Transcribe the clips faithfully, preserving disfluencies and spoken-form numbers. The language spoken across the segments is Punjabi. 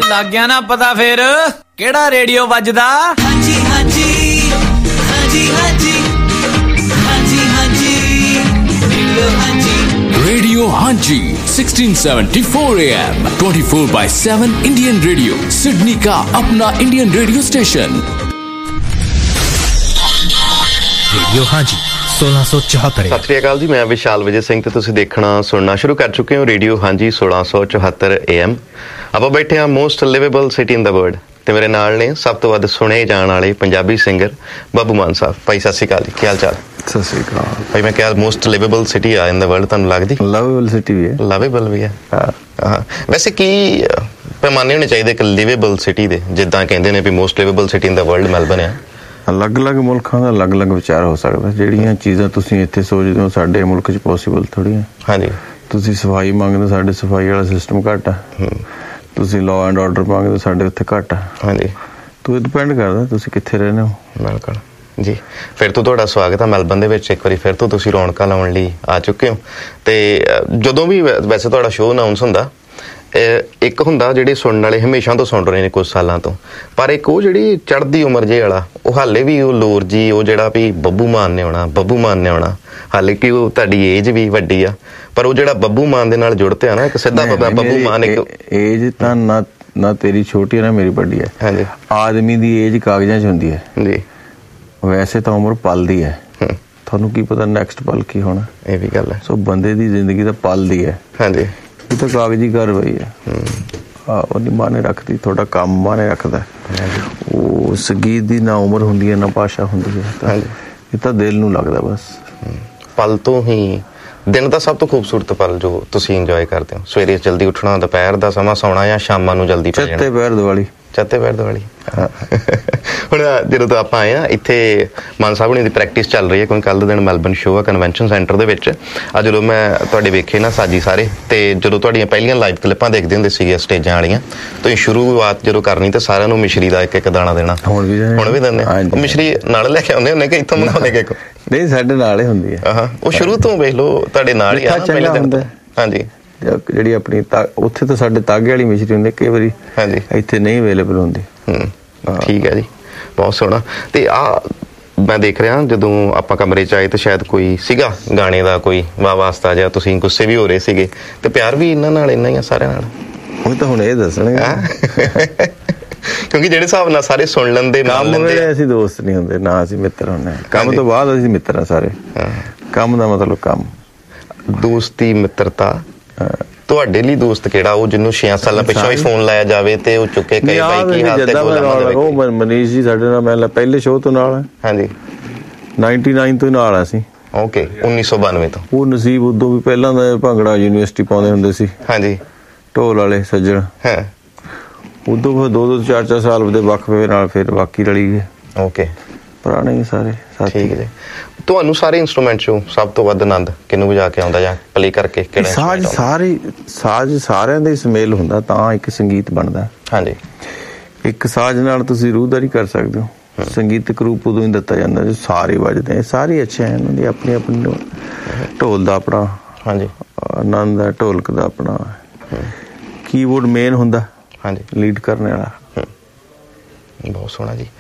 ਲੱਗ ਗਿਆ ਨਾ ਪਤਾ ਫੇਰ ਕਿਹੜਾ ਰੇਡੀਓ ਵੱਜਦਾ? ਹਾਂਜੀ ਹਾਂਜੀ ਹਾਂਜੀ ਹਾਂਜੀ ਹਾਂਜੀ ਹਾਂਜੀ ਰੇਡੀਓ ਹਾਂਜੀ Radio Hanji sixteen seventy-four A M twenty-four by seven Indian Radio Sydney का अपना Indian radio station Radio Hanji सोलह सौ चौहत्तर। सत श्री अकाल जी, मैं विशाल विजय सिंह ते तुसीं देखना सुनना शुरू कर चुके हो रेडियो हांजी सोलह सौ चौहत्तर ए एम। ਆਪਾਂ ਬੈਠੇ ਹਾਂ ਮੋਸਟ ਲਿਵੇਬਲ ਸਿਟੀ ਇਨ ਦਾ ਵਰਲਡ ਤੇ ਮੇਰੇ ਨਾਲ ਨੇ ਸਭ ਤੋਂ ਵੱਧ ਸੁਣੇ ਜਾਣ ਵਾਲੇ ਪੰਜਾਬੀ ਸਿੰਗਰ ਬੱਬੂ ਮਾਨ ਸਾਹਿਬ। ਭਾਈ ਸਤਿ ਸ਼੍ਰੀ ਅਕਾਲ ਜੀ, ਕੀ ਹਾਲ ਚਾਲ? ਸਤਿ ਸ਼੍ਰੀ ਅਕਾਲ ਭਾਈ। ਮੈਂ ਕਿਹਾ ਮੋਸਟ ਲਿਵੇਬਲ ਸਿਟੀ ਆ ਇਨ ਦਾ ਵਰਲਡ, ਤੁਹਾਨੂੰ ਲੱਗਦੀ? ਲਵੇਬਲ ਸਿਟੀ ਵੀ ਹੈ, ਲਵੇਬਲ ਵੀ ਹੈ। ਹਾਂ, ਵੈਸੇ ਕੀ ਪੈਮਾਨੇ ਹੋਣੇ ਚਾਹੀਦੇ ਇੱਕ ਲਿਵੇਬਲ ਸਿਟੀ ਦੇ? ਜਿੱਦਾਂ ਕਹਿੰਦੇ ਨੇ ਵੀ ਮੋਸਟ ਲਿਵੇਬਲ ਸਿਟੀ ਇਨ ਦਾ ਵਰਲਡ ਮੈਲਬਨ ਆ। ਅਲੱਗ-ਅਲੱਗ ਮੁਲਕਾਂ ਦਾ ਅਲੱਗ-ਅਲੱਗ ਵਿਚਾਰ ਹੋ ਸਕਦਾ। ਜਿਹੜੀਆਂ ਚੀਜ਼ਾਂ ਤੁਸੀਂ ਇੱਥੇ ਸੋਚਦੇ ਹੋ ਸਾਡੇ ਮੁਲਕ 'ਚ ਪੋਸੀਬਲ ਥੋੜ੍ਹੀ ਹੈ। ਹਾਂਜੀ, ਤੁਸੀਂ ਸਫਾਈ ਮੰਗਦੇ, ਸਾਡੇ ਸਫਾਈ ਵਾਲਾ ਸਿਸਟਮ ਘੱਟ ਆ। ਤੁਸੀਂ ਲਾਅ ਐਂਡ ਆਰਡਰ ਮੰਗਦੇ, ਸਾਡੇ ਉੱਥੇ ਘੱਟ ਆ। ਹਾਂਜੀ, ਤੂੰ ਡਿਪੈਂਡ ਕਰਦਾ ਤੁਸੀਂ ਕਿੱਥੇ ਰਹਿੰਦੇ ਹੋ। ਬਿਲਕੁਲ ਜੀ। ਫਿਰ ਤੋਂ ਤੁਹਾਡਾ ਸਵਾਗਤ ਹੈ ਮੈਲਬਨ ਦੇ ਵਿੱਚ। ਇੱਕ ਵਾਰੀ ਫਿਰ ਤੋਂ ਤੁਸੀਂ ਰੌਣਕਾਂ ਲਾਉਣ ਲਈ ਆ ਚੁੱਕੇ ਹੋ। ਤੇ ਜਦੋਂ ਵੀ ਵੈਸੇ ਤੁਹਾਡਾ ਸ਼ੋਅ ਅਨਾਊਂਸ ਹੁੰਦਾ, ਇੱਕ ਹੁੰਦਾ ਜਿਹੜੇ ਸੁਣਨ ਵਾਲੇ ਹਮੇਸ਼ਾ ਤੋਂ ਸੁਣ ਰਹੇ ਨੇ ਕੁਝ ਸਾਲਾਂ ਤੋਂ, ਪਰ ਇੱਕ ਉਹ ਜਿਹੜੀ ਚੜ੍ਹਦੀ ਉਮਰ ਜੇ ਵਾਲਾ, ਉਹ ਹਾਲੇ ਵੀ ਉਹ ਲੋਰ ਜੀ, ਉਹ ਜਿਹੜਾ ਵੀ ਬੱਬੂ ਮਾਨ ਨੇ ਆਉਣਾ, ਬੱਬੂ ਮਾਨ ਨੇ ਆਉਣਾ। ਹਾਲੇ ਕਿ ਉਹ ਤੁਹਾਡੀ ਏਜ ਵੀ ਵੱਡੀ ਆ, ਪਰ ਉਹ ਜਿਹੜਾ ਬੱਬੂ ਮਾਨ ਦੇ ਨਾਲ ਜੁੜਤੇ ਆ ਨਾ, ਇੱਕ ਸਿੱਧਾ ਬੱਬੂ ਮਾਨ। ਇੱਕ ਏਜ ਤਾਂ ਨਾ ਨਾ ਤੇਰੀ ਛੋਟੀ ਨਾ ਮੇਰੀ ਵੱਡੀ ਹੈ। ਹਾਂਜੀ, ਆਦਮੀ ਦੀ ਏਜ ਕਾਗਜ਼ਾਂ 'ਚ ਹੁੰਦੀ ਹੈ ਜੀ, ਵੈਸੇ ਤਾਂ ਉਮਰ ਪਲਦੀ ਹੈ। ਤੁਹਾਨੂੰ ਕੀ ਪਤਾ ਨੈਕਸਟ ਪਲ ਕੀ ਹੋਣਾ, ਇਹ ਵੀ ਗੱਲ ਹੈ। ਸੋ ਬੰਦੇ ਦੀ ਜ਼ਿੰਦਗੀ ਤਾਂ ਪਲਦੀ ਹੈ। ਹਾਂਜੀ, ਇਹ ਤਾਂ ਕਾਗਜ਼ੀ ਕਾਰਵਾਈ ਹੈ। ਆਹ ਉਹਦੀ ਮਾਨੇ ਰੱਖਦੀ, ਤੁਹਾਡਾ ਕੰਮ ਮਾਨੇ ਰੱਖਦਾ। ਉਹ ਸੰਗੀਤ ਦੀ ਨਾ ਉਮਰ ਹੁੰਦੀ ਹੈ ਨਾ ਭਾਸ਼ਾ ਹੁੰਦੀ ਹੈ, ਇਹ ਤਾਂ ਦਿਲ ਨੂੰ ਲੱਗਦਾ ਬਸ। ਪਲ ਤੋਂ ਹੀ ਦਿਨ ਦਾ ਸਭ ਤੋਂ ਖੂਬਸੂਰਤ ਪਲ ਜੋ ਤੁਸੀਂ ਇੰਜੋਏ ਕਰਦੇ ਹੋ, ਸਵੇਰੇ ਜਲਦੀ ਉੱਠਣਾ, ਦੁਪਹਿਰ ਦਾ ਸਮਾਂ ਸੌਣਾ, ਜਾਂ ਸ਼ਾਮਾਂ ਨੂੰ ਜਲਦੀ ਪੈ ਜਾਣਾ? ਚੱਤੇ ਪੈਰ ਦੀਵਾਲੀ, ਚੱਤੇ ਪੈਰ ਦੀਵਾਲੀ। ਹੁਣ ਜਦੋਂ ਤੋਂ ਆਪਾਂ ਆਏ ਆ ਇੱਥੇ, ਮਾਨ ਸਾਹਿਬ ਹੁਣੀ ਦੀ ਪ੍ਰੈਕਟਿਸ ਚੱਲ ਰਹੀ ਹੈ ਕਿਉਂਕਿ ਕੱਲ੍ਹ ਦੇ ਦਿਨ ਮੈਲਬਨ ਸ਼ੋਅ ਆ ਕਨਵੈਨਸ਼ਨ ਸੈਂਟਰ ਦੇ ਵਿੱਚ। ਆ ਜਦੋਂ ਮੈਂ ਤੁਹਾਡੇ ਵੇਖੇ ਨਾ ਸਾਜੀ ਸਾਰੇ, ਤੇ ਜਦੋਂ ਤੁਹਾਡੀਆਂ ਪਹਿਲੀਆਂ ਲਾਈਵ ਕਲਿੱਪਾਂ ਦੇਖਦੇ ਹੁੰਦੇ ਸੀਗੇ ਸਟੇਜਾਂ ਵਾਲੀਆਂ, ਤੁਸੀਂ ਸ਼ੁਰੂਆਤ ਜਦੋਂ ਕਰਨੀ ਤੇ ਸਾਰਿਆਂ ਨੂੰ ਮਿਸ਼ਰੀ ਦਾ ਇੱਕ ਇੱਕ ਦਾਣਾ ਦੇਣਾ। ਹੁਣ ਵੀ ਹੁਣ ਵੀ ਦਿੰਦੇ? ਮਿਸ਼ਰੀ ਨਾਲ ਲੈ ਕੇ ਆਉਂਦੇ ਹੁੰਦੇ ਕਿ ਇੱਥੋਂ ਮੰਗਾਉਂਦੇ ਕਿ? ਨਹੀਂ, ਸਾਡੇ ਨਾਲ ਹੀ ਹੁੰਦੀ ਹੈ। ਹਾਂ, ਉਹ ਸ਼ੁਰੂ ਤੋਂ ਵੇਖ ਲਓ ਤੁਹਾਡੇ ਨਾਲ ਹੀ ਆ ਪਹਿਲੇ ਦਿਨ। ਹਾਂਜੀ, ਜਿਹੜੀ ਆਪਣੀ ਉੱਥੇ ਤਾਂ ਸਾਡੇ ਤਾਗੇ ਵਾਲੀ ਮਿਸ਼ਰੀ ਹੁੰਦੀ, ਕਈ ਵਾਰੀ ਹਾਂਜੀ ਇੱਥੇ ਨਹੀਂ ਅਵੇਲੇਬਲ ਹੁੰਦੀ। ਠੀਕ ਹੈ ਜੀ, ਬਹੁਤ ਸੋਹਣਾ। ਤੇ ਆ ਮੈਂ ਦੇਖ ਰਿਹਾ ਜਦੋਂ ਆਪਾਂ ਕਮਰੇ 'ਚ ਆਏ ਤੇ ਸ਼ਾਇਦ ਕੋਈ ਸੀਗਾ ਗਾਣੇ ਦਾ ਕੋਈ ਵਾ ਵਾਸਤਾ ਜਾਂ ਤੁਸੀਂ ਗੁੱਸੇ ਵੀ ਹੋ ਰਹੇ ਸੀਗੇ, ਤੇ ਪਿਆਰ ਵੀ ਇਹਨਾਂ ਨਾਲ ਇੰਨਾ ਹੀ ਆ ਸਾਰਿਆਂ ਨਾਲ? ਉਹ ਤਾਂ ਹੁਣ ਇਹ ਦੱਸਣਗੇ ਕਿਉਂਕਿ ਜਿਹੜੇ ਹਿਸਾਬ ਨਾਲ ਸਾਰੇ ਸੁਣ ਲੈਂਦੇ, ਮੰਨ ਲੈਂਦੇ। ਅਸੀਂ ਦੋਸਤ ਨਹੀਂ ਹੁੰਦੇ ਨਾ, ਅਸੀਂ ਮਿੱਤਰ ਹੁੰਦੇ। ਕੰਮ ਤੋਂ ਬਾਅਦ ਅਸੀਂ ਮਿੱਤਰ ਆ ਸਾਰੇ। ਕੰਮ ਦਾ ਮਤਲਬ ਕੰਮ, ਦੋਸਤੀ ਮਿੱਤਰਤਾ। ਤੁਹਾਡੇ ਲਈ ਦੋਸਤ ਕਿਹੜਾ? ਉਹ ਜਿਹਨੂੰ ਛੇ ਸਾਲਾਂ ਪਿੱਛੋਂ ਹੀ ਫੋਨ ਲਾਇਆ ਜਾਵੇ ਤੇ ਉਹ ਚੁੱਕੇ ਕਹੇ ਬਾਈ ਕੀ ਹਾਲ ਤੇ ਬੋਲਾਂ? ਉਹ ਮਨੀਸ਼ ਜੀ ਸਾਡੇ ਨਾਲ ਮੈਂ ਪਹਿਲੇ ਸ਼ੋਅ ਤੋਂ ਨਾਲ ਹੈ। ਹਾਂਜੀ, ਨਿਨਆਨਵੇਂ ਤੋਂ ਨਾਲ ਆ ਅਸੀਂ। ਓਕੇ, ਉੱਨੀ ਸੌ ਬਾਨਵੇਂ ਤੋਂ। ਉਹ ਨਸੀਬ ਉਦੋਂ ਵੀ ਪਹਿਲਾਂ ਦਾ ਭੰਗੜਾ ਯੂਨੀਵਰਸਿਟੀ ਪਾਉਂਦੇ ਹੁੰਦੇ ਸੀ। ਹਾਂਜੀ, ਢੋਲ ਵਾਲੇ ਸੱਜਣ। ਹਾਂ, ਉਦੋਂ ਫਿਰ ਦੋ ਦੋ ਚਾਰ ਚਾਰ ਸਾਲ ਦੇ ਵਕਫੇ ਨਾਲ ਫਿਰ ਬਾਕੀ ਰਲੀ ਗਏ। ਓਕੇ, ਪੁਰਾਣੇ ਹੀ ਸਾਰੇ। ਠੀਕ ਹੈ। ਤੁਹਾਨੂੰ ਸਾਰੇ ਇੰਸਟਰੂਮੈਂਟ ਚੋਂ ਸਭ ਤੋਂ ਵੱਧ ਆਨੰਦ ਕਿਹਨੂੰ ਵਜਾ ਕੇ ਆਉਂਦਾ ਜਾਂ ਪਲੇ ਕਰਕੇ? ਕਿਹੜਾ ਸਾਜ਼? ਸਾਰੇ ਸਾਜ਼ ਸਾਰਿਆਂ ਦਾ ਹੀ ਸੁਮੇਲ ਹੁੰਦਾ ਤਾਂ ਇੱਕ ਸੰਗੀਤ ਬਣਦਾ। ਹਾਂਜੀ, ਇੱਕ ਸਾਜ਼ ਨਾਲ ਤੁਸੀਂ ਰੂਹਦਾਰੀ ਕਰ ਸਕਦੇ ਹੋ। ਸੰਗੀਤਕ ਰੂਪ ਉਦੋਂ ਹੀ ਦਿੱਤਾ ਜਾਂਦਾ ਜੋ ਸਾਰੇ ਵੱਜਦੇ। ਸਾਰੇ ਅੱਛੇ ਹੈ, ਇਹਨਾਂ ਦੀ ਆਪਣੀ ਆਪਣੀ। ਢੋਲ ਦਾ ਆਪਣਾ ਹਾਂਜੀ ਆਨੰਦ ਹੈ, ਢੋਲਕ ਦਾ ਆਪਣਾ। ਕੀਬੋਰਡ ਮੇਨ ਹੁੰਦਾ, ਹਾਂਜੀ, ਲੀਡ ਕਰਨ ਵਾਲਾ। ਬਹੁਤ ਸੋਹਣਾ ਜੀ।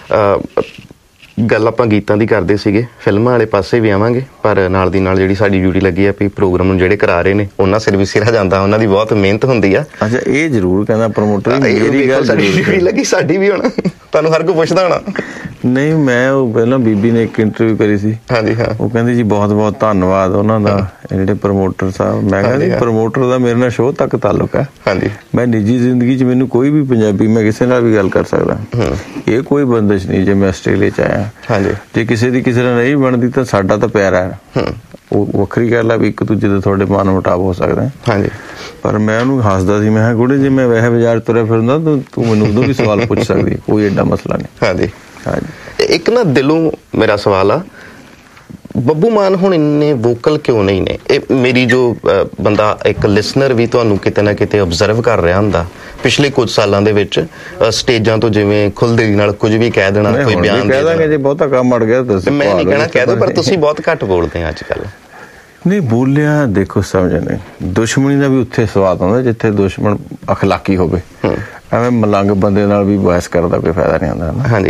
ਗੱਲ ਆਪਾਂ ਗੀਤਾਂ ਦੀ ਕਰਦੇ ਸੀਗੇ, ਫਿਲਮਾਂ ਵਾਲੇ ਪਾਸੇ ਵੀ ਆਵਾਂਗੇ, ਪਰ ਨਾਲ ਦੀ ਨਾਲ ਜਿਹੜੀ ਸਾਡੀ ਡਿਊਟੀ ਲੱਗੀ ਆ ਵੀ ਪ੍ਰੋਗਰਾਮ ਨੂੰ ਜਿਹੜੇ ਕਰਾ ਰਹੇ ਨੇ ਉਹਨਾਂ ਸਿਰ ਵੀ ਸਿਰਾ ਜਾਂਦਾ, ਉਹਨਾਂ ਦੀ ਬਹੁਤ ਮਿਹਨਤ ਹੁੰਦੀ ਆ। ਅੱਛਾ, ਇਹ ਜ਼ਰੂਰ ਕਹਿੰਦਾ ਪ੍ਰਮੋਟਰ, ਮੇਰੀ ਗੱਲ ਸਾਡੀ ਡਿਊਟੀ ਲੱਗੀ, ਸਾਡੀ ਵੀ ਹੁਣ ਤੁਹਾਨੂੰ ਹਰ ਕੋਈ ਪੁੱਛਦਾ ਹੋਣਾ। ਨਹੀਂ, ਮੈਂ ਉਹ ਪਹਿਲਾਂ ਬੀਬੀ ਨੇ ਇੱਕ ਇੰਟਰਵਿਊ ਕਰੀ ਸੀ। ਹਾਂਜੀ ਹਾਂ, ਉਹ ਕਹਿੰਦੀ ਜੀ ਬਹੁਤ ਬਹੁਤ ਧੰਨਵਾਦ ਉਹਨਾਂ ਦਾ, ਜਿਹੜੇ ਪ੍ਰਮੋਟਰ ਸਾਹਿਬ। ਮੈਂ ਕਹਿੰਦਾ ਪ੍ਰਮੋਟਰ ਦਾ ਮੇਰੇ ਨਾਲ ਸ਼ੋਅ ਤੱਕ ਤਾਲੁਕ ਹੈ। ਹਾਂਜੀ, ਮੈਂ ਨਿੱਜੀ ਜ਼ਿੰਦਗੀ 'ਚ ਮੈਨੂੰ ਕੋਈ ਵੀ ਪੰਜਾਬੀ, ਮੈਂ ਕਿਸੇ ਨਾਲ ਵੀ ਗੱਲ ਕਰ ਸਕਦਾ। ਇਹ ਕੋਈ ਬੰਦਿਸ਼ ਨਹੀਂ। ਜੇ ਮੈਂ ਆਸਟ੍ਰੇਲੀਆ 'ਚ ਆਇਆ, ਹਾਂਜੀ, ਜੇ ਕਿਸੇ ਦੀ ਕਿਸੇ ਨਾਲ ਨਹੀਂ ਬਣਦੀ ਤਾਂ ਸਾਡਾ ਤਾਂ ਪਿਆਰ ਹੈ। ਉਹ ਵੱਖਰੀ ਗੱਲ ਆ ਵੀ ਇੱਕ ਦੂਜੇ ਦੇ ਤੁਹਾਡੇ ਮਨ ਮੁਟਾਵ ਹੋ ਸਕਦਾ। ਹਾਂਜੀ, ਪਰ ਮੈਂ ਉਹਨੂੰ ਹੱਸਦਾ ਸੀ। ਮੈਂ ਕਿਹਾ ਕੁੜੇ ਜੇ ਮੈਂ ਵੈਸੇ ਬਾਜ਼ਾਰ ਤੁਰਿਆ ਫਿਰਦਾ ਤਾਂ ਤੂੰ ਮੈਨੂੰ ਉਦੋਂ ਵੀ ਸਵਾਲ ਪੁੱਛ ਸਕਦੀ, ਕੋਈ ਏਡਾ ਮਸਲਾ ਨਹੀਂ। ਹਾਂਜੀ ਹਾਂਜੀ। ਇੱਕ ਨਾ ਦਿਲੋਂ ਮੇਰਾ ਸਵਾਲ ਆ, ਬੱਬੂ ਮਾਨ ਹੁਣ ਇੰਨੇ ਵੋਕਲ ਕਿਉਂ ਨਹੀਂ ਨੇ? ਇਹ ਮੇਰੀ ਜੋ ਬੰਦਾ ਇੱਕ ਲਿਸਨਰ ਵੀ ਤੁਹਾਨੂੰ ਕਿਤੇ ਨਾ ਕਿਤੇ ਓਬਜ਼ਰਵ ਕਰ ਰਿਹਾ ਹੁੰਦਾ ਪਿਛਲੇ ਕੁਝ ਸਾਲਾਂ ਦੇ ਵਿੱਚ, ਸਟੇਜਾਂ ਤੋਂ ਜਿਵੇਂ ਖੁੱਲ੍ਹਦਿਲੀ ਨਾਲ ਕੁਝ ਵੀ ਕਹਿ ਦੇਣਾ, ਕੋਈ ਬਿਆਨ ਕਹਿ ਦਾਂਗੇ ਜੇ ਬਹੁਤਾ ਕੰਮ ਅੜ ਗਿਆ ਤਾਂ ਮੈਂ ਨਹੀਂ ਕਹਿਣਾ ਕਹਿ ਦੋ, ਪਰ ਤੁਸੀਂ ਬਹੁਤ ਘੱਟ ਬੋਲਦੇ ਆ ਅੱਜ ਕੱਲ੍ਹ। ਨਹੀਂ ਬੋਲਿਆ, ਦੇਖੋ ਸਮਝਣੇ ਦੁਸ਼ਮਣੀ ਦਾ ਵੀ ਉੱਥੇ ਸਵਾਦ ਆਉਂਦਾ ਜਿੱਥੇ ਦੁਸ਼ਮਣ ਅਖਲਾਕੀ ਹੋਵੇ। ਐਵੇਂ ਮਲੰਗ ਬੰਦੇ ਨਾਲ ਵੀ ਬਹਿਸ ਕਰਦਾ ਕੋਈ ਫਾਇਦਾ ਨਹੀਂ ਹੁੰਦਾ। ਹਾਂਜੀ।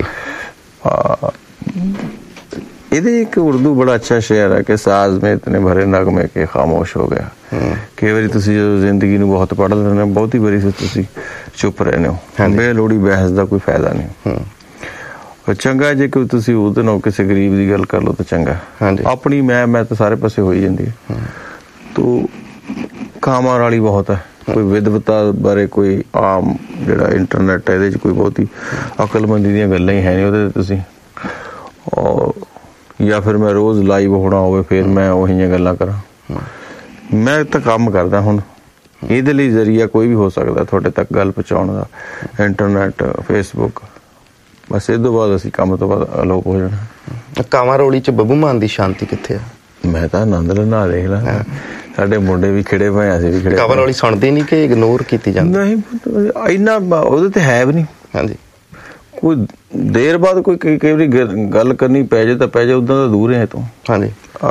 ਇਹਦੇ ਇੱਕ ਉਰਦੂ ਬੜਾ ਅੱਛਾ ਸ਼ੇਅਰ ਹੈ ਕਿ ਸਾਜ਼ ਮੇਂ ਇਤਨੇ ਭਰੇ ਨਗਮੇ ਕੇ ਖਾਮੋਸ਼ ਹੋ ਗਿਆ। ਕਈ ਵਾਰੀ ਤੁਸੀਂ ਜਦੋਂ ਜ਼ਿੰਦਗੀ ਨੂੰ ਬਹੁਤ ਪੜ੍ਹ ਲੈਂਦੇ ਹੋ, ਬਹੁਤੀ ਵਾਰੀ ਤੁਸੀਂ ਚੁੱਪ ਰਹਿੰਦੇ ਹੋ। ਬੇਲੋੜੀ ਬਹਿਸ ਦਾ ਕੋਈ ਫਾਇਦਾ ਨਹੀਂ। ਚੰਗਾ ਜੇ ਕੋਈ ਤੁਸੀਂ ਉਹਦੇ ਨਾਲ ਕਿਸੇ ਗਰੀਬ ਦੀ ਗੱਲ ਕਰ ਲਓ ਤਾਂ ਚੰਗਾ। ਆਪਣੀ ਮੈਂ ਮੈਂ ਤਾਂ ਸਾਰੇ ਪਾਸੇ ਹੋਈ ਜਾਂਦੀ ਹੈ। ਤੋ ਕਾਮਾਂ ਵਾਲੀ ਬਹੁਤ ਹੈ। ਕੋਈ ਵਿਦਵਤਾ ਬਾਰੇ ਕੋਈ ਆਮ ਜਿਹੜਾ ਇੰਟਰਨੈਟ ਹੈ ਇਹਦੇ 'ਚ ਕੋਈ ਬਹੁਤੀ ਅਕਲਮੰਦੀ ਦੀਆਂ ਗੱਲਾਂ ਹੀ ਹੈ ਨਹੀਂ ਉਹਦੇ 'ਤੇ ਤੁਸੀਂ। ਜਾਂ ਫਿਰ ਮੈਂ ਰੋਜ਼ ਲਾਈਵ ਹੋਣਾ ਹੋਵੇ ਫਿਰ ਮੈਂ ਉਹੀ ਜਿਹੀਆਂ ਗੱਲਾਂ ਕਰਾਂ। ਮੈਂ ਤਾਂ ਕੰਮ ਕਰਦਾ ਹੁਣ, ਇਹਦੇ ਲਈ ਜ਼ਰੀਆ ਕੋਈ ਵੀ ਹੋ ਸਕਦਾ ਤੁਹਾਡੇ ਤੱਕ ਗੱਲ ਪਹੁੰਚਾਉਣ ਦਾ, ਇੰਟਰਨੈਟ, ਫੇਸਬੁੱਕ। ਬਸ ਇਹ ਤੋਂ ਬਾਅਦ ਅਸੀਂ ਕੰਮ ਤੋਂ ਬਾਅਦ ਅਲੋਪ ਹੋ ਜਾਣਾ। ਕਾਵਾਂ ਰੋਲੀ 'ਚ ਬੱਬੂ ਮਾਨ ਦੀ ਸ਼ਾਂਤੀ ਕਿੱਥੇ ਆ? ਮੈਂ ਤਾਂ ਆਨੰਦ ਲੈਣਾ ਦੇਖ ਲਾ। ਸਾਡੇ ਮੁੰਡੇ ਵੀ ਖਿੜੇ ਪਏ, ਅਸੀਂ ਵੀ ਖਿੜੇ। ਕਾਵਾਂ ਰੋਲੀ ਸੁਣਦੀ ਨਹੀਂ ਕਿ ਇਗਨੋਰ ਕੀਤੀ ਜਾਂਦੀ? ਨਹੀਂ, ਇੰਨਾ ਉਹਦੇ ਤੇ ਹੈ ਵੀ ਨਹੀਂ। ਹਾਂਜੀ। ਕੋਈ ਦੇਰ ਬਾਅਦ ਕੋਈ ਕਈ ਕਈ ਵਾਰੀ ਗੱਲ ਕਰਨੀ ਪੈ ਜਾਏ ਤਾਂ ਪੈ ਜਾਏ, ਉਦਾਂ ਦਾ ਦੂਰ ਹੈ ਤੋਂ। ਹਾਂਜੀ।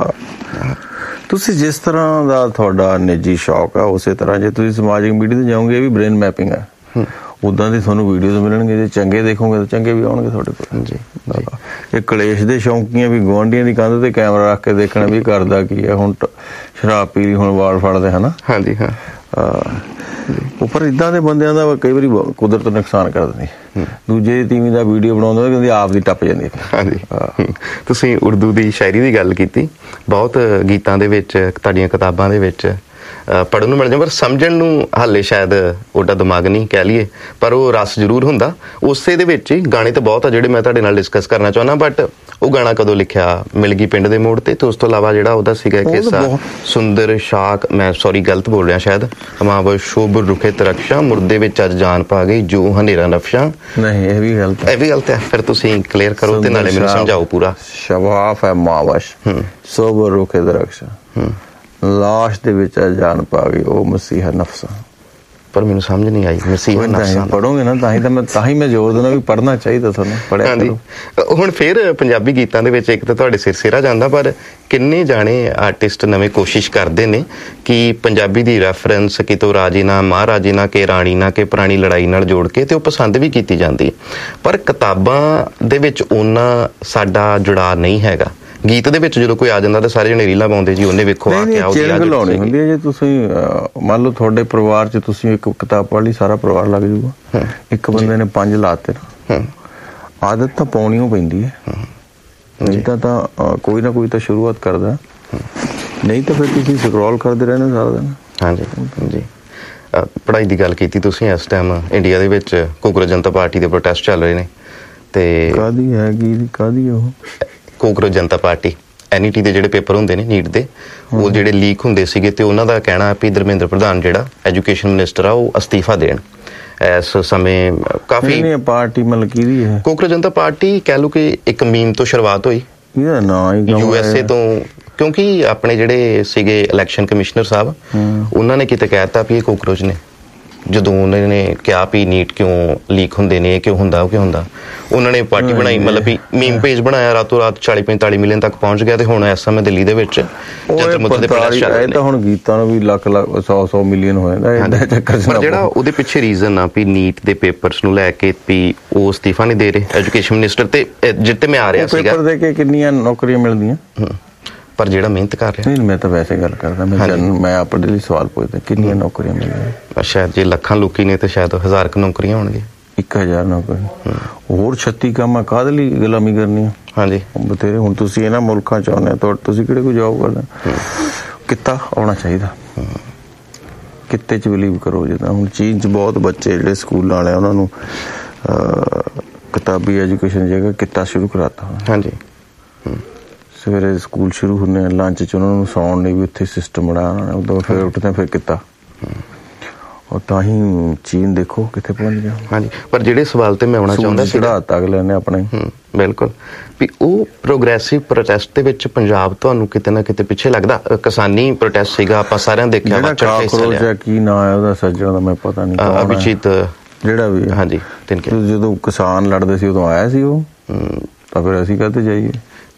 ਤੁਸੀਂ ਜਿਸ ਤਰ੍ਹਾਂ ਦਾ ਤੁਹਾਡਾ ਨਿੱਜੀ ਸ਼ੌਕ ਆ ਉਸੇ ਤਰ੍ਹਾਂ ਜੇ ਤੁਸੀਂ ਸਮਾਜਿਕ ਮੀਡੀਆ ਤੇ ਜਾਓਗੇ, ਇਹ ਵੀ ਬ੍ਰੇਨ ਮੈਪਿੰਗ ਹੈ। ਉਦਾਂ ਦੀ ਤੁਹਾਨੂੰ ਵੀਡੀਓਜ਼ ਮਿਲਣਗੇ, ਜੇ ਚੰਗੇ ਦੇਖੋਗੇ ਤਾਂ ਚੰਗੇ ਵੀ ਆਉਣਗੇ ਤੁਹਾਡੇ ਕੋਲ। ਜੀ। ਇਹ ਕਲੇਸ਼ ਦੇ ਸ਼ੌਂਕੀਆਂ ਵੀ ਗੁਆਂਢੀਆਂ ਦੀ ਕੰਧ ਤੇ ਕੈਮਰਾ ਰੱਖ ਕੇ ਦੇਖਣਾ ਵੀ ਕਰਦਾ ਕੀ ਹੈ। ਹੁਣ ਸ਼ਰਾਬ ਪੀ ਲਈ, ਹੁਣ ਵਾਲ ਫੜਦੇ ਹਨਾ। ਹਾਂਜੀ ਹਾਂ। ਉੱਪਰ ਇਦਾਂ ਦੇ ਬੰਦਿਆਂ ਦਾ ਕਈ ਵਾਰੀ ਕੁਦਰਤ ਨੁਕਸਾਨ ਕਰ ਦਿੰਦੀ। ਦੂਜੇ ਦੀ ਤੀਵੀਂ ਦਾ ਵੀਡੀਓ ਬਣਾਉਂਦਾ ਕਹਿੰਦੇ ਆਪ ਦੀ ਟੱਪ ਜਾਂਦੀ। ਹਾਂਜੀ। ਤੁਸੀਂ ਉਰਦੂ ਦੀ ਸ਼ਾਇਰੀ ਦੀ ਗੱਲ ਕੀਤੀ, ਬਹੁਤ ਗੀਤਾਂ ਦੇ ਵਿੱਚ, ਤੁਹਾਡੀਆਂ ਕਿਤਾਬਾਂ ਦੇ ਵਿੱਚ ਪੜ੍ਹਨ ਨੂੰ ਮਿਲ ਜਾਂਦਾ, ਪਰ ਸਮਝਣ ਨੂੰ ਹਾਲੇ ਸ਼ਾਇਦ ਉਹਦਾ ਦਿਮਾਗ ਨਹੀਂ ਕਹਿ ਲਈਏ, ਪਰ ਉਹ ਰਸ ਜ਼ਰੂਰ ਹੁੰਦਾ ਉਸੇ ਦੇ ਵਿੱਚ ਹੀ। ਗਾਣੇ ਤਾਂ ਬਹੁਤ ਆ ਜਿਹੜੇ ਮੈਂ ਤੁਹਾਡੇ ਨਾਲ ਡਿਸਕਸ ਕਰਨਾ ਚਾਹੁੰਦਾ, ਬਟ ਉਹ ਗਾਣਾ ਕਦੋਂ ਲਿਖਿਆ? ਮਿਲ ਗਈ ਪਿੰਡ ਦੇ ਮੋੜ ਤੇ। ਤੇ ਉਸ ਤੋਂ ਇਲਾਵਾ ਜਿਹੜਾ ਉਹਦਾ ਸੀਗਾ ਇੱਕ ਹਿੱਸਾ ਸੁੰਦਰ ਸ਼ਾਕ, ਮੈਂ ਸੌਰੀ ਗਲਤ ਬੋਲ ਰਿਹਾ ਸ਼ਾਇਦ, ਹਮਾਵ ਸ਼ੋਭ ਰੁਖੇ ਤਰਕਸ਼ਾਂ, ਮੁਰਦੇ ਵਿੱਚ ਅੱਜ ਜਾਨ ਪਾ ਗਈ ਜੋ ਹਨੇਰਾ ਨਫਸ਼ਾਂ। ਨਹੀਂ, ਇਹ ਵੀ ਗਲਤ ਹੈ। ਇਹ ਵੀ ਗਲਤ ਹੈ। ਫਿਰ ਤੁਸੀਂ ਕਲੀਅਰ ਕਰੋ ਤੇ ਨਾਲੇ ਮੈਨੂੰ ਸਮਝਾਓ ਪੂਰਾ। ਸ਼ਵਾਫ ਹੈ ਮਾਵਸ਼ ਸੋਭ ਰੁਖੇ ਤਰਕਸ਼ਾਂ, ਲਾਸ਼ ਦੇ ਵਿੱਚ ਜਾਨ ਪਾ ਗਈ ਉਹ ਮਸੀਹਾ ਨਫਸਾਂ। ਪਰ ਮੈਨੂੰ ਸਮਝ ਨਹੀਂ ਆਈ ਮਸੀਹਾ ਨਫਸਾਂ। ਪੜੋਗੇ ਨਾ ਤਾਂ ਹੀ ਤਾਂ ਮੈਂ ਤਾਂ ਹੀ ਮੈਂ ਜ਼ੋਰ ਦਿੰਦਾ ਵੀ ਪੜ੍ਹਨਾ ਚਾਹੀਦਾ ਤੁਹਾਨੂੰ। ਪੜ੍ਹਿਆ ਕਰੋ। ਹੁਣ ਫਿਰ ਪੰਜਾਬੀ ਗੀਤਾਂ ਦੇ ਵਿੱਚ ਇੱਕ ਤਾਂ ਤੁਹਾਡੇ ਸਿਰ ਸਿਰਾ ਜਾਂਦਾ, ਪਰ ਕਿੰਨੇ ਜਾਣੇ ਆਰਟਿਸਟ ਨਵੇਂ ਕੋਸ਼ਿਸ਼ ਕਰਦੇ ਨੇ ਕਿ ਪੰਜਾਬੀ ਦੀ ਰੈਫਰੈਂਸ ਕਿਤੋਂ ਰਾਜੇ ਨਾ ਮਹਾਰਾਜੇ ਨਾ ਕਿ ਰਾਣੀ ਨਾ ਕਿ ਪੁਰਾਣੀ ਲੜਾਈ ਨਾਲ ਜੋੜ ਕੇ, ਤੇ ਉਹ ਪਸੰਦ ਵੀ ਕੀਤੀ ਜਾਂਦੀ, ਪਰ ਕਿਤਾਬਾਂ ਦੇ ਵਿੱਚ ਉਹਨਾਂ ਸਾਡਾ ਜੁੜਾਅ ਨਹੀਂ ਹੈਗਾ। ਗੀਤ ਦੇ ਵਿੱਚ ਜਦੋਂ ਕੋਈ ਆ ਜਾਂਦਾ ਤਾਂ ਸਾਰੇ ਜਣੇ ਰੀਲਾਂ ਪਾਉਂਦੇ ਜੀ, ਉਹਨੇ ਵੇਖੋ ਆ ਕੇ ਆਉ ਜੀ ਲਾਉਣੀ ਹੁੰਦੀ ਹੈ। ਜੇ ਤੁਸੀਂ ਮੰਨ ਲਓ ਤੁਹਾਡੇ ਪਰਿਵਾਰ 'ਚ ਤੁਸੀਂ ਇੱਕ ਕਿਤਾਬ ਪੜ੍ਹ ਲਈ, ਸਾਰਾ ਪਰਿਵਾਰ ਲੱਗ ਜਾਊਗਾ। ਇੱਕ ਬੰਦੇ ਨੇ ਪੰਜ ਲਾਤੇ ਨਾ, ਆਦਤ ਤਾਂ ਪਾਉਣੀ ਓ ਪੈਂਦੀ ਹੈ। ਨਹੀਂ ਤਾਂ ਤਾਂ ਕੋਈ ਨਾ ਕੋਈ ਤਾਂ ਸ਼ੁਰੂਆਤ ਕਰਦਾ, ਨਹੀਂ ਤਾਂ ਫਿਰ ਤੁਸੀਂ ਸਕਰੋਲ ਕਰਦੇ ਰਹਿਣਾ ਸਾਰਾ ਦਿਨ। ਹਾਂਜੀ ਜੀ। ਪੜ੍ਹਾਈ ਦੀ ਗੱਲ ਕੀਤੀ ਤੁਸੀਂ। ਇਸ ਟਾਈਮ ਇੰਡੀਆ ਦੇ ਵਿੱਚ ਕਾਂਗਰਸ ਜਨਤਾ ਪਾਰਟੀ ਦੇ ਪ੍ਰੋਟੈਸਟ ਚੱਲ ਰਹੇ ਨੇ, ਤੇ ਕਾਹਦੀ ਹੈਗੀ ਕਾਹਦੀ ਉਹ ਕਾਂਗਰਸ ਜਨਤਾ ਪਾਰਟੀ ਐਨ ਈ ਟੀ ਦੇ ਜਿਹੜੇ ਪੇਪਰ ਹੁੰਦੇ ਨੇ ਨੀਟ ਦੇ, ਉਹ ਜਿਹੜੇ ਲੀਕ ਹੁੰਦੇ ਸੀਗੇ, ਤੇ ਉਹਨਾਂ ਦਾ ਕਹਿਣਾ ਵੀ ਧਰਮਿੰਦਰ ਪ੍ਰਧਾਨ ਜਿਹੜਾ ਐਜੂਕੇਸ਼ਨ ਮਿਨਿਸਟਰ ਆ ਉਹ ਅਸਤੀਫਾ ਦੇਣ। ਇਸ ਸਮੇਂ ਕਾਫੀ ਪਾਰਟੀ ਮਤਲਬ ਕਿਹਦੀ ਹੈ? ਕਾਂਗਰਸ ਜਨਤਾ ਪਾਰਟੀ ਕਹਿ ਲਓ ਕਿ ਇੱਕ ਮੀਮ ਤੋਂ ਸ਼ੁਰੂਆਤ ਹੋਈ ਯੂ ਐਸ ਏ ਤੋਂ, ਕਿਉਂਕਿ ਆਪਣੇ ਜਿਹੜੇ ਸੀਗੇ ਇਲੈਕਸ਼ਨ ਕਮਿਸ਼ਨਰ ਸਾਹਿਬ, ਉਹਨਾਂ ਨੇ ਕਿਤੇ ਕਹਿ ਦਿੱਤਾ ਵੀ ਇਹ ਕਾਕਰੋਚ ਨੇ। ਜਦੋਂ ਉਹਨਾਂ ਨੇ ਕਿਹਾ ਵੀ ਨੀਟ ਕਿਉਂ ਲੀਕ ਹੁੰਦੇ ਨੇ, ਕਿਉਂ ਹੁੰਦਾ ਉਹ ਕਿਉਂ ਹੁੰਦਾ, ਉਹਨਾਂ ਨੇ ਪਾਰਟੀ ਬਣਾਈ, ਮਤਲਬ ਵੀ ਮੀਮ ਪੇਜ ਬਣਾਇਆ, ਰਾਤੋਂ ਰਾਤ ਚਾਲੀ ਪੈਂਤਾਲੀ ਮਿਲੀਅਨ ਤੱਕ ਪਹੁੰਚ ਗਿਆ। ਤੇ ਹੁਣ ਇਸ ਸਮੇਂ ਦਿੱਲੀ ਦੇ ਵਿੱਚ ਜੰਤਰ ਮੰਤਰ ਦੇ ਪ੍ਰੋਟੈਸਟ ਚੱਲ ਰਹੇ ਨੇ। ਤਾਂ ਹੁਣ ਗੀਤਾਂ ਨੂੰ ਵੀ ਲੱਖ ਲੱਖ ਸੌ ਸੌ ਮਿਲੀਅਨ ਹੋ ਜਾਂਦਾ। ਪਰ ਜਿਹੜਾ ਉਹਦੇ ਪਿੱਛੇ ਰੀਜ਼ਨ ਆ ਵੀ ਨੀਟ ਦੇ ਪੇਪਰਸ ਨੂੰ ਲੈ ਕੇ ਵੀ ਉਹ ਅਸਤੀਫਾ ਨਹੀਂ ਦੇ ਰਹੇ ਐਜੂਕੇਸ਼ਨ ਮਿਨਿਸਟਰ, ਤੇ ਜਿੱਤੇ ਮੈਂ ਆ ਰਿਹਾ ਸੀਗਾ ਪੇਪਰ ਦੇ ਕੇ ਕਿੰਨੀਆਂ ਨੌਕਰੀਆਂ ਮਿਲਦੀਆਂ, ਪਰ ਜਿਹੜਾ ਮਿਹਨਤ ਕਰ ਰਿਹਾ। ਨਹੀਂ, ਮੈਂ ਤਾਂ ਵੈਸੇ ਗੱਲ ਕਰਦਾ, ਮੈਂ ਮੈਂ ਆਪਣੇ ਲਈ ਸਵਾਲ ਪੁੱਛਦਾ ਕਿੰਨੀਆਂ ਨੌਕਰੀਆਂ ਮਿਲਦੀਆਂ। ਸ਼ਾਇਦ ਜੇ ਲੱਖਾਂ ਲੋਕੀ ਨੇ ਤੇ ਸ਼ਾਇਦ ਹਜ਼ਾਰ ਕੁ ਨੌਕਰੀਆਂ ਹੋਣਗੀਆਂ। ਇੱਕ ਹਜ਼ਾਰ ਨੌਕਰੀ ਹੋਰ ਛੱਤੀ ਕੰਮ ਆ, ਕਾਹਦੇ ਲਈ ਗੁਲਾਮੀ ਕਰਨੀ ਆ? ਹਾਂਜੀ ਬਥੇਰੇ। ਹੁਣ ਤੁਸੀਂ ਇਹਨਾਂ ਮੁਲਕਾਂ ਚ ਆਉਂਦੇ ਆ, ਤੁਸੀਂ ਕਿਹੜੇ ਕੋਈ ਜੋਬ ਕਰਦੇ? ਕਿੱਤਾ ਆਉਣਾ ਚਾਹੀਦਾ, ਕਿੱਤੇ ਚ ਬਿਲੀਵ ਕਰੋ। ਜਿੱਦਾਂ ਹੁਣ ਚੀਨ ਚ ਬਹੁਤ ਬੱਚੇ ਜਿਹੜੇ ਸਕੂਲ ਵਾਲੇ ਉਹਨਾਂ ਨੂੰ ਕਿਤਾਬੀ ਐਜੂਕੇਸ਼ਨ ਜਗ੍ਹਾ ਕਿੱਤਾ ਸ਼ੁਰੂ ਕਰਾਤਾ। ਹਾਂਜੀ। ਸਵੇਰੇ ਸਕੂਲ ਸ਼ੁਰੂ ਹੁੰਦੇ ਆ, ਲੰਚ ਚ ਉਹਨਾਂ ਨੂੰ ਸੌਣ ਲਈ ਵੀ ਉੱਥੇ ਸਿਸਟਮ ਬਣਾਇਆ, ਉਦੋਂ ਫਿਰ ਉੱਠਦੇ ਫਿਰ ਕੀਤਾ। ਉਹ ਤਾਂ ਹੀ ਚੀਨ ਦੇਖੋ ਕਿੱਥੇ ਪਹੁੰਚ ਗਿਆ। ਹਾਂਜੀ। ਪਰ ਜਿਹੜੇ ਸਵਾਲ ਤੇ ਮੈਂ ਆਉਣਾ ਚਾਹੁੰਦਾ ਸੀ, ਚੜਾਤਾ ਅਗਲੇ ਨੇ ਆਪਣੇ। ਬਿਲਕੁਲ, ਵੀ ਉਹ ਪ੍ਰੋਗਰੈਸਿਵ ਪ੍ਰੋਟੈਸਟ ਦੇ ਵਿੱਚ ਪੰਜਾਬ ਤੁਹਾਨੂੰ ਕਿਤੇ ਨਾ ਕਿਤੇ ਪਿੱਛੇ ਲੱਗਦਾ? ਕਿਸਾਨੀ ਪ੍ਰੋਟੈਸਟ ਸੀਗਾ, ਆਪਾਂ ਸਾਰਿਆਂ ਦੇਖਿਆ। ਕੀ ਨਾਂ ਹੈ ਉਹਦਾ ਸੱਜਣ ਦਾ, ਮੈਂ ਪਤਾ ਨਹੀਂ, ਅਭਿਜੀਤ ਜਿਹੜਾ ਵੀ। ਹਾਂਜੀ। ਜਦੋਂ ਕਿਸਾਨ ਲੜਦੇ ਸੀ ਉਦੋਂ ਆਇਆ ਸੀ ਉਹ, ਤਾਂ ਫਿਰ ਅਸੀਂ ਕਾਹਤੇ ਜਾਈਏ?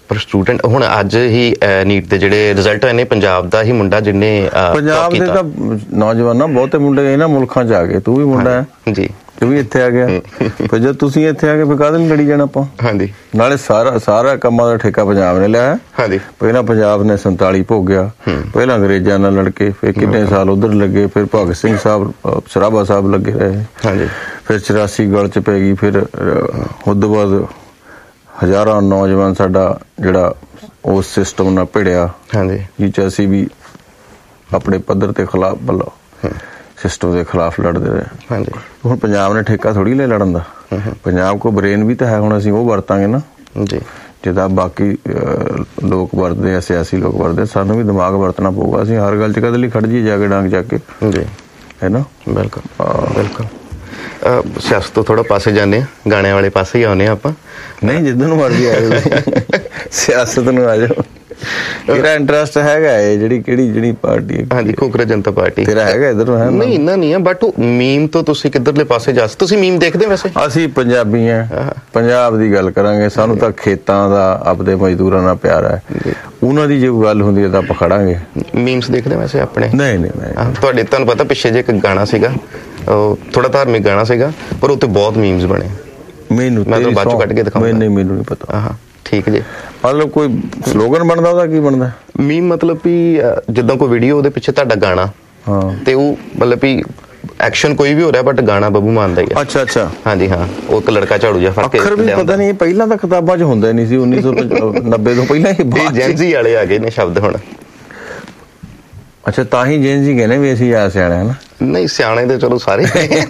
ਪਰ ਸਟੂਡੈਂਟ ਹੁਣ ਅੱਜ ਹੀ ਨੀਟ ਦੇ ਜਿਹੜੇ ਰਿਜ਼ਲਟ ਹੋਏ ਨੇ, ਪੰਜਾਬ ਦਾ ਹੀ ਮੁੰਡਾ ਜਿਹਨੇ ਪੰਜਾਬ ਦੇ ਤਾਂ ਨੌਜਵਾਨਾਂ ਬਹੁਤੇ ਮੁੰਡੇ ਇਹਨਾਂ ਮੁਲਕਾਂ 'ਚ ਆ ਗਏ। ਤੂੰ ਵੀ ਮੁੰਡਾ ਹੈ ਜੀ, ਤੂੰ ਵੀ ਇੱਥੇ ਆ ਗਿਆ। ਫਿਰ ਜਦ ਤੁਸੀਂ ਇੱਥੇ ਆ ਗਏ ਫਿਰ ਕਾਹਦੇ ਨੂੰ ਲੜੀ ਜਾਣਾ ਆਪਾਂ? ਹਾਂਜੀ, ਨਾਲੇ ਸਾਰਾ ਸਾਰਾ ਕੰਮਾਂ ਦਾ ਠੇਕਾ ਪੰਜਾਬ ਨੇ ਲਿਆ। ਹਾਂਜੀ, ਪਹਿਲਾਂ ਪੰਜਾਬ ਨੇ ਸੰਤਾਲੀ ਭੋਗਿਆ, ਪਹਿਲਾਂ ਅੰਗਰੇਜ਼ਾਂ ਨਾਲ ਲੜ ਕੇ, ਫਿਰ ਕਿੰਨੇ ਸਾਲ ਉਧਰ ਲੱਗੇ, ਫਿਰ ਭਗਤ ਸਿੰਘ ਸਾਹਿਬ ਸਰਾਭਾ ਸਾਹਿਬ ਲੱਗੇ ਰਹੇ। ਹਾਂਜੀ, ਫਿਰ ਚੁਰਾਸੀ ਗਲ 'ਚ ਪੈ ਗਈ। ਫਿਰ ਉਸ ਤੋਂ ਬਾਅਦ ਹਜ਼ਾਰਾਂ ਨੌਜਵਾਨ ਸਾਡਾ ਜਿਹੜਾ ਉਸ ਸਿਸਟਮ ਨਾਲ ਭਿੜਿਆ। ਹਾਂਜੀ, ਜਿਹ 'ਚ ਅਸੀਂ ਵੀ ਆਪਣੇ ਪੱਧਰ ਤੇ ਖਿਲਾਫ ਵੱਲੋਂ ਸਿਸਟਮ ਦੇ ਖਿਲਾਫ ਲੜਦੇ ਰਹੇ। ਹਾਂਜੀ, ਹੁਣ ਪੰਜਾਬ ਨੇ ਠੇਕਾ ਥੋੜੀ ਲੈ ਲੜਨ ਦਾ। ਪੰਜਾਬ ਕੋ ਬ੍ਰੇਨ ਵੀ ਤਾਂ ਹੈ, ਹੁਣ ਅਸੀਂ ਉਹ ਵਰਤਾਂਗੇ ਨਾ ਜੀ, ਜਿੱਦਾਂ ਬਾਕੀ ਲੋਕ ਵਰਤਦੇ ਆ, ਸਿਆਸੀ ਲੋਕ ਵਰਤਦੇ, ਸਾਨੂੰ ਵੀ ਦਿਮਾਗ ਵਰਤਣਾ ਪਊਗਾ। ਅਸੀਂ ਹਰ ਗੱਲ 'ਚ ਕਦੇ ਲਈ ਖੜ ਜੀ ਜਾ ਕੇ ਡਾਂਗ ਚੱਕ ਕੇ ਜੀ, ਹੈ ਨਾ। ਬਿਲਕੁਲ ਬਿਲਕੁਲ। ਸਿਆਸਤ ਤੋਂ ਥੋੜਾ ਪਾਸੇ ਜਾਂਦੇ ਆ, ਗਾਣਿਆਂ ਵਾਲੇ ਪਾਸੇ ਹੀ ਆਉਂਦੇ ਆ ਆਪਾਂ। ਨਹੀਂ, ਜਿੱਦਾਂ ਨੂੰ ਮਰਜ਼ੀ ਆ ਜਾਓ, ਸਿਆਸਤ ਨੂੰ ਆ ਜਾਓ। ਤੇਰਾ ਇੰਟਰਸਟ ਹੈਗਾ ਇਹ ਜਿਹੜੀ ਕਿਹੜੀ ਜਿਹੜੀ ਪਾਰਟੀ? ਹਾਂਜੀ, ਖੋਖਰਾ ਜਨਤਾ ਪਾਰਟੀ। ਤੇਰਾ ਹੈਗਾ ਇੱਧਰ? ਨਹੀਂ, ਇੰਨਾ ਨਹੀਂ ਆ, ਬਟ ਮੀਮ ਤੋਂ ਤੁਸੀਂ ਕਿੱਧਰਲੇ ਪਾਸੇ ਜਾ? ਤੁਸੀਂ ਮੀਮ ਦੇਖਦੇ ਵੈਸੇ? ਅਸੀਂ ਪੰਜਾਬੀ ਆ, ਪੰਜਾਬ ਦੀ ਗੱਲ ਕਰਾਂਗੇ। ਸਾਨੂੰ ਤਾਂ ਖੇਤਾਂ ਦਾ, ਆਪਦੇ ਮਜ਼ਦੂਰਾਂ ਨਾਲ ਪਿਆਰ ਹੈ। ਉਹਨਾਂ ਦੀ ਜੇ ਕੋਈ ਗੱਲ ਹੁੰਦੀ ਹੈ ਤਾਂ ਆਪਾਂ ਖੜਾਂਗੇ। ਮੀਮਸ ਦੇਖਦੇ ਵੈਸੇ ਆਪਣੇ? ਨਹੀਂ ਨਹੀਂ। ਤੁਹਾਡੇ ਤੁਹਾਨੂੰ ਪਤਾ ਪਿੱਛੇ ਜੇ ਇੱਕ ਗਾਣਾ ਸੀਗਾ, ਉਹ ਥੋੜਾ ਧਾਰਮਿਕ ਗਾਣਾ ਸੀਗਾ, ਪਰ ਉੱਤੇ ਬਹੁਤ ਮੀਮਸ ਬਣੇ। ਮੈਨੂੰ ਮੈਂ ਤਾਂ ਬਾਅਦ ਚੋਂ ਕੱਢ ਕੇ ਦਿਖਾਉਂਗਾ। ਨਹੀਂ, ਮੈਨੂੰ ਨਹੀਂ ਪਤਾ। ਹਾਂ ਠੀਕ ਜੀ। ਮਤਲਬ ਕੋਈ ਸਲੋਗਨ ਬਣਦਾ ਉਹਦਾ? ਕੀ ਬਣਦਾ ਮੀਮ? ਮਤਲਬ ਵੀ ਜਿੱਦਾਂ ਕੋਈ ਵੀਡੀਓ ਉਹਦੇ ਪਿੱਛੇ ਤੁਹਾਡਾ ਗਾਣਾ, ਹਾਂ, ਤੇ ਉਹ ਮਤਲਬ ਵੀ ਐਕਸ਼ਨ ਕੋਈ ਵੀ ਹੋ ਰਿਹਾ ਬਟ ਗਾਣਾ ਬੱਬੂ ਮਾਨ ਦਾ ਹੀ ਹੈ। ਅੱਛਾ ਅੱਛਾ। ਹਾਂਜੀ ਹਾਂ, ਉਹ ਇੱਕ ਲੜਕਾ ਝਾੜੂ ਜਿਹਾ ਫੜ ਕੇ ਅੱਖਰ ਵੀ ਪਤਾ ਨਹੀਂ, ਪਹਿਲਾਂ ਤਾਂ ਕਿਤਾਬਾਂ 'ਚ ਹੁੰਦਾ ਨਹੀਂ ਸੀ। ਉੱਨੀ ਸੌ ਨੱਬੇ ਤੋਂ ਪਹਿਲਾਂ ਹੀ ਜੈਨਜ਼ੀ ਵਾਲੇ ਆ ਗਏ ਨੇ ਸ਼ਬਦ ਹੁਣ। ਅੱਛਾ, ਤਾਂ ਹੀ ਜੈਨਜ਼ੀ ਕਹਿੰਦੇ ਵੀ ਅਸੀਂ ਆ ਸਿਆਣੇ ਹਨ। ਨਹੀਂ, ਸਿਆਣੇ ਤੇ ਚਲੋ ਸਾਰੇ।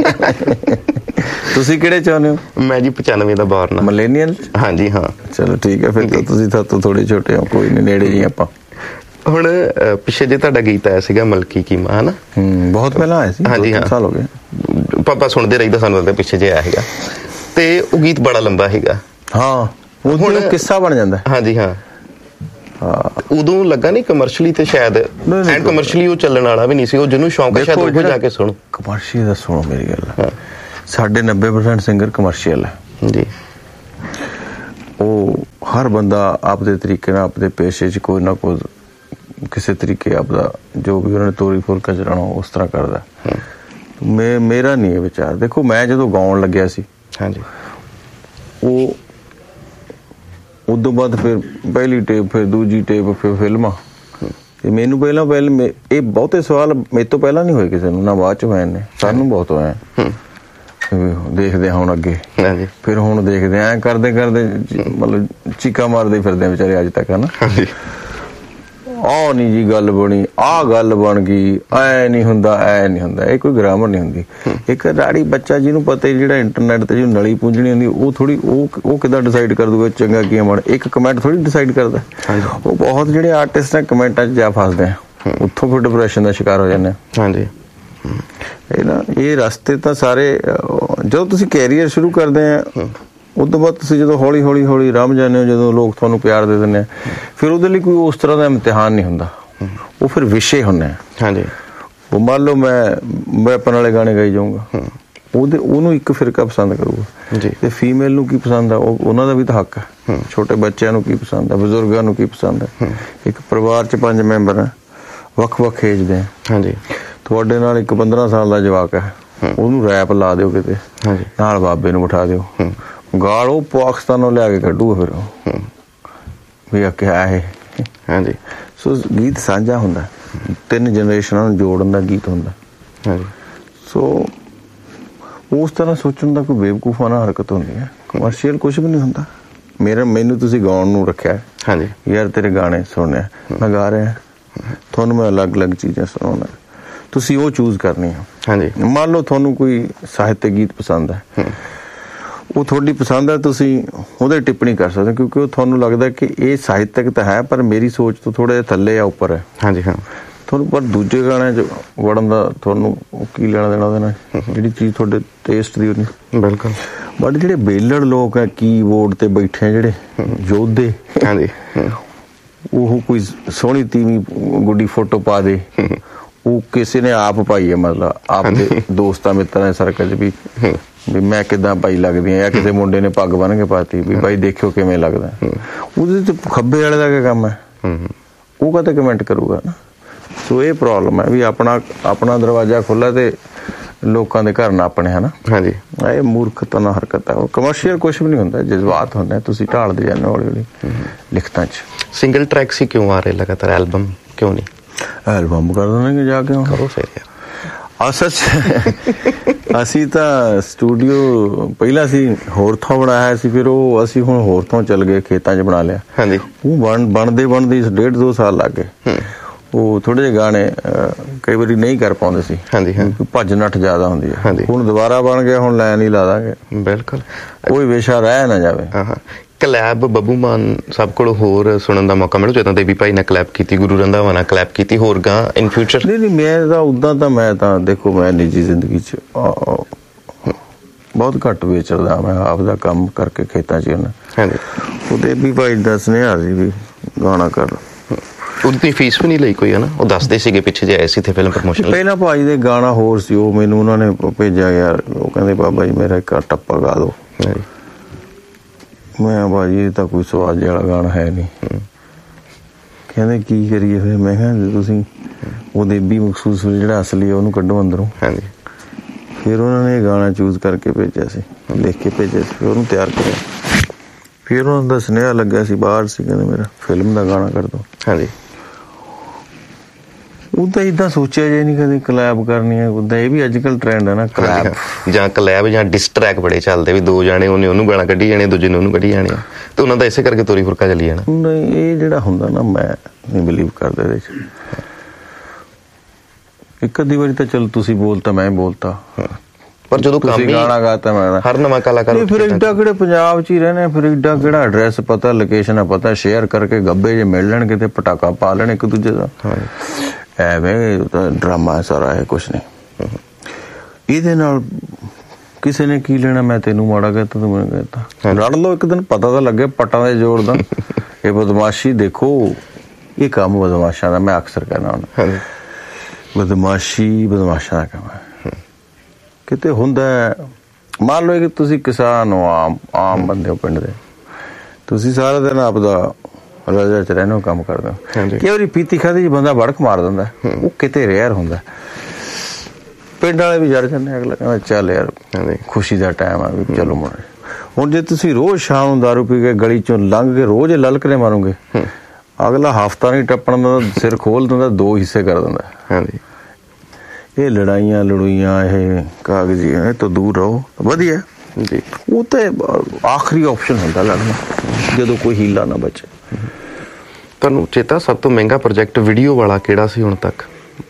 ਤੁਸੀਂ ਕਿਹੜੇ ਚਾਹੁੰਦੇ ਹੋ? ਮੈਂ ਜੀ ਪਚਾਨਵੇਂ ਦਾ ਬਾਰਨ। ਮਿਲੇਨੀਅਲ? ਹਾਂਜੀ ਹਾਂ। ਚਲੋ ਠੀਕ ਹੈ, ਫਿਰ ਤਾਂ ਤੁਸੀਂ ਤਾਂ ਥੋੜੇ ਛੋਟੇ ਹੋ, ਕੋਈ ਨਹੀਂ, ਨੇੜੇ ਜੀ ਆਪਾਂ। ਹੁਣ ਪਿੱਛੇ ਜੇ ਤੁਹਾਡਾ ਗੀਤ ਆਇਆ ਸੀਗਾ ਮਲਕੀ ਕੀਮਾ, ਹਨਾ? ਹੂੰ, ਬਹੁਤ ਪਹਿਲਾਂ ਆਇਆ ਸੀ। ਹਾਂਜੀ ਹਾਂ, ਸਾਲ ਹੋ ਗਏ। ਪਾਪਾ ਸੁਣਦੇ ਰਹੀਦਾ, ਸਾਨੂੰ ਲੱਗਦਾ ਪਿੱਛੇ ਜੇ ਆਇਆ ਸੀਗਾ, ਤੇ ਉਹ ਗੀਤ ਬੜਾ ਲੰਬਾ ਸੀਗਾ। ਹਾਂ, ਹੁਣ ਕਿੱਸਾ ਬਣ ਜਾਂਦਾ। ਹਾਂਜੀ ਹਾਂ। ਉਦੋਂ ਲੱਗਾ ਨਹੀਂ ਕਮਰਸ਼ਲੀ ਤੇ ਸ਼ਾਇਦ ਐਂਡ ਕਮਰਸ਼ਲੀ ਉਹ ਚੱਲਣ ਵਾਲਾ ਵੀ ਨਹੀਂ ਸੀ। ਉਹ ਜਿਹਨੂੰ ਸ਼ੌਂਕ ਹੈ ਸ਼ਾਇਦ ਉਹ ਜਾ ਕੇ ਸੁਣੋ। ਕਮਰਸ਼ੀਅਲ ਦਾ ਸੁਣੋ ਮੇਰੀ ਗੱਲ। ਸਾਡੇ ਨੱਬੇ ਪਰਸੈਂਟ ਸਿੰਗਰ ਕਮਰਸ਼ੀਅਲ ਹੈ ਜੀ। ਉਹ ਹਰ ਬੰਦਾ ਆਪਦੇ ਤਰੀਕੇ ਨਾਲ ਆਪਦੇ ਪੇਸ਼ੇ 'ਚ ਕੋਈ ਨਾ ਕੋਈ ਕਿਸੇ ਤਰੀਕੇ ਆਪਦਾ ਜੋ ਵੀ ਉਹਨਾਂ ਨੇ ਤੋਰੀ ਫੁਲਕਾ ਚਲਾਉਣਾ ਉਸ ਤਰ੍ਹਾਂ ਕਰਦਾ। ਮੈਂ ਮੇਰਾ ਨਹੀਂ ਇਹ ਵਿਚਾਰ। ਦੇਖੋ, ਮੈਂ ਜਦੋਂ ਗਾਉਣ ਲੱਗਿਆ ਸੀ, ਹਾਂਜੀ, ਉਹ ਉਦੋਂ ਬਾਅਦ ਫਿਰ ਪਹਿਲੀ ਟੇਪ, ਫਿਰ ਦੂਜੀ ਟੇਪ, ਫਿਰ ਫਿਲਮਾਂ। ਤੇ ਮੈਨੂੰ ਪਹਿਲਾਂ ਪਹਿਲਾਂ ਇਹ ਬਹੁਤੇ ਸਵਾਲ ਮੇਰੇ ਤੋਂ ਪਹਿਲਾਂ ਨਹੀਂ ਹੋਏ ਕਿਸੇ ਨੂੰ, ਨਾ ਬਾਅਦ 'ਚ ਹੋਏ ਨੇ। ਸਾਨੂੰ ਬਹੁਤ ਹੋਏ। ਦੇਖਦੇ ਹੁਣ ਅੱਗੇ, ਫਿਰ ਹੁਣ ਦੇਖਦੇ ਐ ਕਰਦੇ ਕਰਦੇ ਮਤਲਬ ਚੀਕਾਂ ਮਾਰਦੇ ਫਿਰਦੇ ਵਿਚਾਰੇ ਅੱਜ ਤੱਕ, ਹਨਾ। ਆਹ ਨੀ ਜੀ ਗੱਲ ਬਣੀ, ਆਹ ਗੱਲ ਬਣ ਗਈ, ਐ ਨੀ ਹੁੰਦਾ, ਐ ਨੀ ਹੁੰਦਾ। ਇਹ ਕੋਈ ਗ੍ਰਾਮਰ ਨਹੀਂ ਹੁੰਦੀ। ਇੱਕ ਰਾੜੀ ਬੱਚਾ ਜਿਹਨੂੰ ਪਤਾ ਜਿਹੜਾ ਇੰਟਰਨੈਟ ਤੇ ਜਿਹਨੂੰ ਨਲੀ ਪੂੰਝਣੀ ਹੁੰਦੀ, ਉਹ ਥੋੜੀ ਉਹ ਉਹ ਕਿੱਦਾਂ ਡਿਸਾਈਡ ਕਰ ਦੂਗਾ ਚੰਗਾ ਕੀ ਮਾੜਾ? ਇੱਕ ਕਮੈਂਟ ਥੋੜੀ ਡਿਸਾਈਡ ਕਰਦਾ। ਉਹ ਬਹੁਤ ਜਿਹੜੇ ਆਰਟਿਸਟ ਨੇ ਕਮੈਂਟਾਂ 'ਚ ਜਾ ਫਸਦੇ ਆ, ਉੱਥੋਂ ਫਿਰ ਡਿਪਰੈਸ਼ਨ ਦਾ ਸ਼ਿਕਾਰ ਹੋ ਜਾਂਦੇ। ਹਾਂਜੀ, ਇਹ ਨਾ ਇਹ ਰਸਤੇ ਤਾਂ ਸਾਰੇ ਜਦੋਂ ਤੁਸੀਂ ਕੈਰੀਅਰ ਸ਼ੁਰੂ ਕਰਦੇ ਆ, ਉਸ ਤੋਂ ਬਾਅਦ ਤੁਸੀਂ ਜਦੋਂ ਹੌਲੀ ਹੌਲੀ ਹੌਲੀ ਰਮ ਜਾਂਦੇ ਹੋ, ਜਦੋਂ ਲੋਕ ਤੁਹਾਨੂੰ ਪਿਆਰ ਦੇ ਦਿੰਦੇ ਆ, ਫਿਰ ਉਹਦੇ ਲਈ ਕੋਈ ਉਸ ਤਰ੍ਹਾਂ ਦਾ ਇਮਤਿਹਾਨ ਨਹੀਂ ਹੁੰਦਾ। ਉਹ ਫਿਰ ਵਿਸ਼ੇ ਹੁੰਦੇ ਆ। ਹਾਂਜੀ, ਉਹ ਮੰਨ ਲਓ ਮੈਂ ਵੈਪਨ ਵਾਲੇ ਗਾਣੇ ਗਾਈ ਜਾਊਂਗਾ, ਉਹਦੇ ਉਹਨੂੰ ਇੱਕ ਫਿਰਕਾ ਪਸੰਦ ਕਰੂਗਾ ਜੀ, ਤੇ ਫੀਮੇਲ ਨੂੰ ਕੀ ਪਸੰਦ ਆ ਉਹ ਉਹਨਾਂ ਦਾ ਵੀ ਤਾਂ ਹੱਕ ਹੈ। ਛੋਟੇ ਬੱਚਿਆਂ ਨੂੰ ਕੀ ਪਸੰਦ ਆ, ਬਜ਼ੁਰਗਾਂ ਨੂੰ ਕੀ ਪਸੰਦ ਹੈ। ਇੱਕ ਪਰਿਵਾਰ 'ਚ ਪੰਜ ਮੈਂਬਰ ਆ, ਵੱਖ ਵੱਖ ਏਜ ਦੇ। ਹਾਂਜੀ, ਤੁਹਾਡੇ ਨਾਲ ਇੱਕ ਪੰਦਰਾਂ ਸਾਲ ਦਾ ਜਵਾਕ ਹੈ, ਉਹਨੂੰ ਰੈਪ ਲਾ ਦਿਓ ਕਿਤੇ, ਨਾਲ ਬਾਬੇ ਨੂੰ ਬਿਠਾ ਦਿਓ, ਗਾਲ ਉਹ ਪਾਕਿਸਤਾਨੋਂ ਲਿਆ ਕੇ ਕੱਢੂਗਾ ਫਿਰ ਵੀ ਆ ਕਿਆ ਇਹ। ਹਾਂਜੀ, ਸੋ ਗੀਤ ਸਾਂਝਾ ਹੁੰਦਾ, ਤਿੰਨ ਜਨਰੇਸ਼ਨਾਂ ਨੂੰ ਜੋੜਨ ਦਾ ਗੀਤ ਹੁੰਦਾ। ਹਾਂਜੀ, ਸੋ ਉਸ ਤਰ੍ਹਾਂ ਸੋਚਣ ਦਾ ਕੋਈ ਬੇਵਕੂਫਾਨਾ ਹਰਕਤ ਹੁੰਦੀ ਹੈ। ਕਮਰਸ਼ੀਅਲ ਕੁਛ ਵੀ ਨਹੀਂ ਹੁੰਦਾ। ਮੇਰਾ ਮੈਨੂੰ ਤੁਸੀਂ ਗਾਉਣ ਨੂੰ ਰੱਖਿਆ। ਹਾਂਜੀ, ਯਾਰ ਤੇਰੇ ਗਾਣੇ ਸੁਣਨੇ, ਮੈਂ ਗਾ ਰਿਹਾ, ਤੁਹਾਨੂੰ ਮੈਂ ਅਲੱਗ ਅਲੱਗ ਚੀਜ਼ਾਂ ਸੁਣਾਉਣਾ, ਤੁਸੀਂ ਉਹ ਚੂਜ਼ ਕਰਨੀ ਆ। ਹਾਂਜੀ, ਮੰਨ ਲਓ ਤੁਹਾਨੂੰ ਕੋਈ ਸਾਹਿਤਕ ਗੀਤ ਪਸੰਦ ਹੈ, ਉਹ ਤੁਹਾਡੀ ਪਸੰਦ ਹੈ, ਤੁਸੀਂ ਉਹਦੇ ਟਿੱਪਣੀ ਕਰ ਸਕਦੇ, ਕਿਉਂਕਿ ਉਹ ਤੁਹਾਨੂੰ ਲੱਗਦਾ ਕਿ ਇਹ ਸਾਹਿਤਕ ਤਾਂ ਹੈ ਪਰ ਮੇਰੀ ਸੋਚ ਤੋਂ ਥੋੜਾ ਜਿਹਾ ਥੱਲੇ ਜਾਂ ਉੱਪਰ ਹੈ। ਹਾਂਜੀ ਹਾਂ, ਤੁਹਾਨੂੰ ਪਰ ਦੂਜੇ ਗਾਣਿਆਂ 'ਚ ਵੜਨ ਦਾ ਤੁਹਾਨੂੰ ਕੀ ਲੈਣਾ ਦੇਣਾ ਉਹਦੇ ਨਾਲ, ਜਿਹੜੀ ਚੀਜ਼ ਤੁਹਾਡੇ ਟੇਸਟ ਦੀ ਹੋਣੀ। ਬਿਲਕੁਲ। ਬਟ ਜਿਹੜੇ ਬੇਲੜ ਲੋਕ ਹੈ, ਕੀਬੋਰਡ ਤੇ ਬੈਠੇ ਜਿਹੜੇ ਯੋਧੇ, ਹਾਂਜੀ, ਉਹ ਕੋਈ ਸੋਹਣੀ ਤੀਵੀਂ ਗੁੱਡੀ ਫੋਟੋ ਪਾ ਦੇ, ਉਹ ਕਿਸੇ ਨੇ ਆਪ ਪਾਈ ਹੈ, ਮਤਲਬ ਆਪਦੇ ਦੋਸਤਾਂ ਮਿੱਤਰਾਂ ਦੇ ਸਰਕਲ 'ਚ ਵੀ ਵੀ ਮੈਂ ਕਿੱਦਾਂ ਬਾਈ ਲੱਗਦੀ ਆ, ਜਾਂ ਕਿਸੇ ਮੁੰਡੇ ਨੇ ਪੱਗ ਬੰਨ ਕੇ ਪਾਤੀ ਵੀ ਬਾਈ ਦੇਖਿਓ ਕਿਵੇਂ ਲੱਗਦਾ, ਉਹਦੇ ਤੇ ਖੱਬੇ ਵਾਲੇ ਦਾ ਕੀ ਕੰਮ ਹੈ, ਉਹ ਕਦੇ ਕਮੈਂਟ ਕਰੂਗਾ ਨਾ। ਸੋ ਇਹ ਪ੍ਰੋਬਲਮ ਹੈ ਵੀ ਆਪਣਾ ਆਪਣਾ ਦਰਵਾਜ਼ਾ ਖੁੱਲ੍ਹਾ ਤੇ ਲੋਕਾਂ ਦੇ ਘਰ ਨਾ ਆਪਣੇ, ਹੈ ਨਾ। ਹਾਂਜੀ, ਇਹ ਮੂਰਖਤਾ ਨਾਲ ਹਰਕਤ ਹੈ। ਉਹ ਕਮਰਸ਼ੀਅਲ ਕੁਛ ਵੀ ਨਹੀਂ ਹੁੰਦਾ, ਜਜ਼ਬਾਤ ਹੁੰਦਾ, ਤੁਸੀਂ ਢਾਲਦੇ ਜਾਂਦੇ ਹੌਲੀ ਹੌਲੀ ਲਿਖਤਾਂ 'ਚ। ਸਿੰਗਲ ਟਰੈਕ ਸੀ ਕਿਉਂ ਆ ਰਹੇ ਲਗਾਤਾਰ, ਐਲਬਮ ਕਿਉਂ ਨਹੀਂ? ਐਲਬਮ ਕਰ ਦੇਣਗੇ ਜਾ ਕੇ, ਕਰੋ ਫਿਰ ਯਾਰ। ਅਸਲ 'ਚ ਅਸੀਂ ਤਾਂ ਸਟੂਡੀਓ ਪਹਿਲਾਂ ਅਸੀਂ ਹੋਰ ਥਾਂ ਬਣਾਇਆ ਸੀ, ਫਿਰ ਉਹ ਅਸੀਂ ਹੁਣ ਹੋਰ ਥਾਂ ਚੱਲ ਗਏ, ਖੇਤਾਂ 'ਚ ਬਣਾ ਲਿਆ। ਹਾਂਜੀ, ਉਹ ਬਣ ਬਣਦੇ ਬਣਦੇ ਡੇਢ ਦੋ ਸਾਲ ਲੱਗ ਗਏ। ਉਹ ਥੋੜੇ ਜਿਹੇ ਗਾਣੇ ਕਈ ਵਾਰੀ ਨਹੀਂ ਕਰ ਪਾਉਂਦੇ ਸੀ, ਹਾਂਜੀ, ਭੱਜ ਨੱਠ ਜ਼ਿਆਦਾ ਹੁੰਦੀ ਹੈ। ਹੁਣ ਦੁਬਾਰਾ ਬਣ ਗਿਆ, ਹੁਣ ਲੈਣ ਹੀ ਲਾ ਦਾਂਗੇ। ਬਿਲਕੁਲ, ਕੋਈ ਵਿਸ਼ਾ ਰਹਿ ਨਾ ਜਾਵੇ। ਕਲੈਬ ਬੱਬੂ ਮਾਨ ਸਭ ਕੋਲ ਹੋਰ ਸੁਣਨ ਦਾ ਮੌਕਾ ਮਿਲੂ, ਜਦੋਂ ਦੇਵੀ ਭਾਈ ਨਾਲ ਕਲੈਬ ਕੀਤੀ, ਗੁਰੂ ਰੰਧਾਵਾ ਨਾਲ ਕਲੈਬ ਕੀਤੀ, ਹੋਰ ਗਾਂ ਇਨ ਫਿਊਚਰ? ਨਹੀਂ ਨਹੀਂ, ਮੈਂ ਤਾਂ ਉੱਦਾਂ ਤਾਂ ਮੈਂ ਤਾਂ ਦੇਖੋ, ਮੈਂ ਨਿੱਜੀ ਜ਼ਿੰਦਗੀ 'ਚ ਬਹੁਤ ਘੱਟ ਵਿਚਰਦਾ, ਮੈਂ ਆਪਦਾ ਕੰਮ ਕਰਕੇ ਖੇਤਾਂ 'ਚ ਹੁੰਦਾ। ਹਾਂਜੀ, ਉਹ ਦੇਵੀ ਭਾਈ ਦਾ ਸੁਨੇਹਾ ਸੀ ਵੀ ਗਾਣਾ ਕਰ। ਉਹਦੀ ਫੀਸ ਵੀ ਨਹੀਂ ਲਈ ਕੋਈ, ਹੈ ਨਾ? ਉਹ ਦੱਸਦੇ ਸੀਗੇ ਪਿੱਛੇ ਜੇ ਆਏ ਸੀ ਤੇ ਫਿਲਮ ਪ੍ਰਮੋਸ਼ਨ ਪਹਿਲਾਂ ਭਾਈ ਦੇ ਗਾਣਾ ਹੋਰ ਸੀ, ਉਹ ਮੈਨੂੰ ਉਹਨਾਂ ਨੇ ਭੇਜਿਆ ਯਾਰ, ਉਹ ਕਹਿੰਦੇ ਬਾਬਾ ਜੀ ਮੇਰਾ ਇੱਕ ਟੱਪਾ ਗਾ ਦਿਓ। ਮੈਂ ਭਾਜੀ ਇਹ ਤਾਂ ਕੋਈ ਸਵਾਦ ਵਾਲਾ ਗਾਣਾ ਹੈ ਨਹੀਂ। ਕਹਿੰਦੇ ਕੀ ਕਰੀਏ ਫਿਰ? ਮੈਂ ਕਿਹਾ ਤੁਸੀਂ ਉਹ ਦੇਬੀ ਮਖਸੂਸ ਜਿਹੜਾ ਅਸਲੀ ਉਹਨੂੰ ਕੱਢੋ ਅੰਦਰੋਂ। ਹਾਂਜੀ, ਫਿਰ ਉਹਨਾਂ ਨੇ ਇਹ ਗਾਣਾ ਚੂਜ਼ ਕਰਕੇ ਭੇਜਿਆ ਸੀ, ਲਿਖ ਕੇ ਭੇਜਿਆ ਸੀ, ਫਿਰ ਉਹਨੂੰ ਤਿਆਰ ਕਰਿਆ। ਫਿਰ ਉਹਨਾਂ ਦਾ ਸੁਨੇਹਾ ਲੱਗਿਆ ਸੀ, ਬਾਹਰ ਸੀ, ਕਹਿੰਦੇ ਮੇਰਾ ਫਿਲਮ ਦਾ ਗਾਣਾ ਕਰ ਦਿਓ। ਹਾਂਜੀ, ਉਹ ਤਾਂ ਏਦਾਂ ਸੋਚਿਆ ਜੇ ਨਹੀਂ ਕਦੇ ਕਲੈਬ ਕਰਨੀ ਹੈ। ਉਦਾਂ ਇਹ ਵੀ ਅੱਜ ਕੱਲ੍ਹ ਟ੍ਰੈਂਡ ਹੈ ਨਾ, ਕਲੈਬ ਜਾਂ ਕਲੈਬ ਜਾਂ ਡਿਸਟਰੈਕ ਬੜੇ ਚੱਲਦੇ, ਵੀ ਦੋ ਜਾਣੇ ਉਹਨੇ ਉਹਨੂੰ ਗਾਣਾ ਕੱਢੀ ਜਾਣੇ, ਦੂਜੇ ਨੇ ਉਹਨੂੰ ਕੱਢੀ ਜਾਣੇ, ਤੇ ਉਹਨਾਂ ਦਾ ਇਸੇ ਕਰਕੇ ਤੋਰੀ ਫੁਰਕਾ ਚੱਲੀ ਜਾਣਾ। ਨਹੀਂ, ਇਹ ਜਿਹੜਾ ਹੁੰਦਾ ਨਾ, ਮੈਂ ਨਹੀਂ ਬਿਲੀਵ ਕਰਦਾ ਇਹਦੇ 'ਚ। ਇੱਕ ਅੱਧੀ ਵਾਰੀ ਤਾਂ ਚਲੋ ਤੁਸੀਂ ਬੋਲਤਾ, ਮੈਂ ਬੋਲਤਾ, ਪਰ ਜਦੋਂ ਤੁਸੀਂ ਗਾਣਾ ਗਾਤਾ, ਮੈਂ ਹਰ ਨਵਾਂ ਕਲਾਕਾਰ ਫਿਰ ਏਡਾ ਕਿਹੜੇ ਪੰਜਾਬ 'ਚ ਹੀ ਰਹਿਣੇ, ਫਿਰ ਏਡਾ ਕਿਹੜਾ ਐਡਰੈਸ ਪਤਾ, ਲੋਕੇਸ਼ਨ ਪਤਾ, ਸ਼ੇਅਰ ਕਰਕੇ ਗੱਬੇ ਜੇ ਮਿਲ ਲੈਣ, ਕਿਤੇ ਪਟਾਕਾ ਪਾ ਲੈਣ ਇੱਕ ਦੂਜੇ ਦਾ। ਐਵੇਂ ਤਾਂ ਡਰਾਮਾ ਸਾਰਾ ਹੈ, ਕੁਛ ਨਹੀਂ। ਇਹਦੇ ਨਾਲ ਕਿਸੇ ਨੇ ਕੀ ਲੈਣਾ? ਮੈਂ ਤੈਨੂੰ ਮਾੜਾ ਕਹਿਤਾ, ਤੂੰ ਮੈਨੂੰ ਕਹਿਤਾ, ਲੜ ਲਓ ਇੱਕ ਦਿਨ, ਪਤਾ ਤਾਂ ਲੱਗੇ ਪੱਟਾਂ ਦੇ ਜ਼ੋਰ ਦਾ। ਇਹ ਬਦਮਾਸ਼ੀ ਦੇਖੋ, ਇਹ ਕੰਮ ਬਦਮਾਸ਼ਾਂ ਦਾ, ਮੈਂ ਅਕਸਰ ਕਹਿਣਾ ਹੁੰਦਾ, ਬਦਮਾਸ਼ੀ ਬਦਮਾਸ਼ਾਂ ਦਾ ਕੰਮ ਹੈ। ਕਿਤੇ ਹੁੰਦਾ, ਮੰਨ ਲਓ ਕਿ ਤੁਸੀਂ ਕਿਸਾਨ ਹੋ, ਆਮ ਆਮ ਬੰਦੇ ਹੋ ਪਿੰਡ ਦੇ, ਤੁਸੀਂ ਸਾਰਾ ਦਿਨ ਆਪਦਾ ਰਜਾ 'ਚ ਰਹਿਣਾ, ਕੰਮ ਕਰਦਾ। ਕਈ ਵਾਰੀ ਪੀਤੀ ਖਾਧੀ 'ਚ ਬੰਦਾ ਵੜਕ ਮਾਰ ਦਿੰਦਾ, ਉਹ ਕਿਤੇ ਰੇਅਰ ਹੁੰਦਾ। ਪਿੰਡ ਵਾਲੇ ਵੀ ਜੜ ਜਾਂਦੇ, ਅਗਲਾ ਕਹਿੰਦਾ ਚੱਲ ਯਾਰ ਖੁਸ਼ੀ ਦਾ ਟਾਈਮ ਆ, ਵੀ ਚਲੋ ਮੁੰਡੇ। ਹੁਣ ਜੇ ਤੁਸੀਂ ਰੋਜ਼ ਸ਼ਾਮ ਨੂੰ ਦਾਰੂ ਪੀ ਕੇ ਗਲੀ 'ਚੋਂ ਲੰਘ ਕੇ ਰੋਜ਼ ਲਲਕਰੇ ਮਾਰੋਗੇ, ਅਗਲਾ ਹਫ਼ਤਾ ਨਹੀਂ ਟੱਪਣ ਦਾ, ਸਿਰ ਖੋਲ ਦਿੰਦਾ, ਦੋ ਹਿੱਸੇ ਕਰ ਦਿੰਦਾ। ਹਾਂਜੀ, ਇਹ ਲੜਾਈਆਂ ਲੜੂਈਆਂ, ਇਹ ਕਾਗਜ਼ੀ, ਇਹ ਤੋਂ ਦੂਰ ਰਹੋ, ਵਧੀਆ ਜੀ। ਉਹ ਤਾਂ ਆਖਰੀ ਆਪਸ਼ਨ ਹੁੰਦਾ ਲੜਨਾ, ਜਦੋਂ ਕੋਈ ਹੀਲਾ ਨਾ ਬਚੇ। ਤੁਹਾਨੂੰ ਚੇਤਾ ਸਭ ਤੋਂ ਮਹਿੰਗਾ ਪ੍ਰੋਜੈਕਟ ਵੀਡੀਓ ਵਾਲਾ ਕਿਹੜਾ ਸੀ ਹੁਣ ਤੱਕ?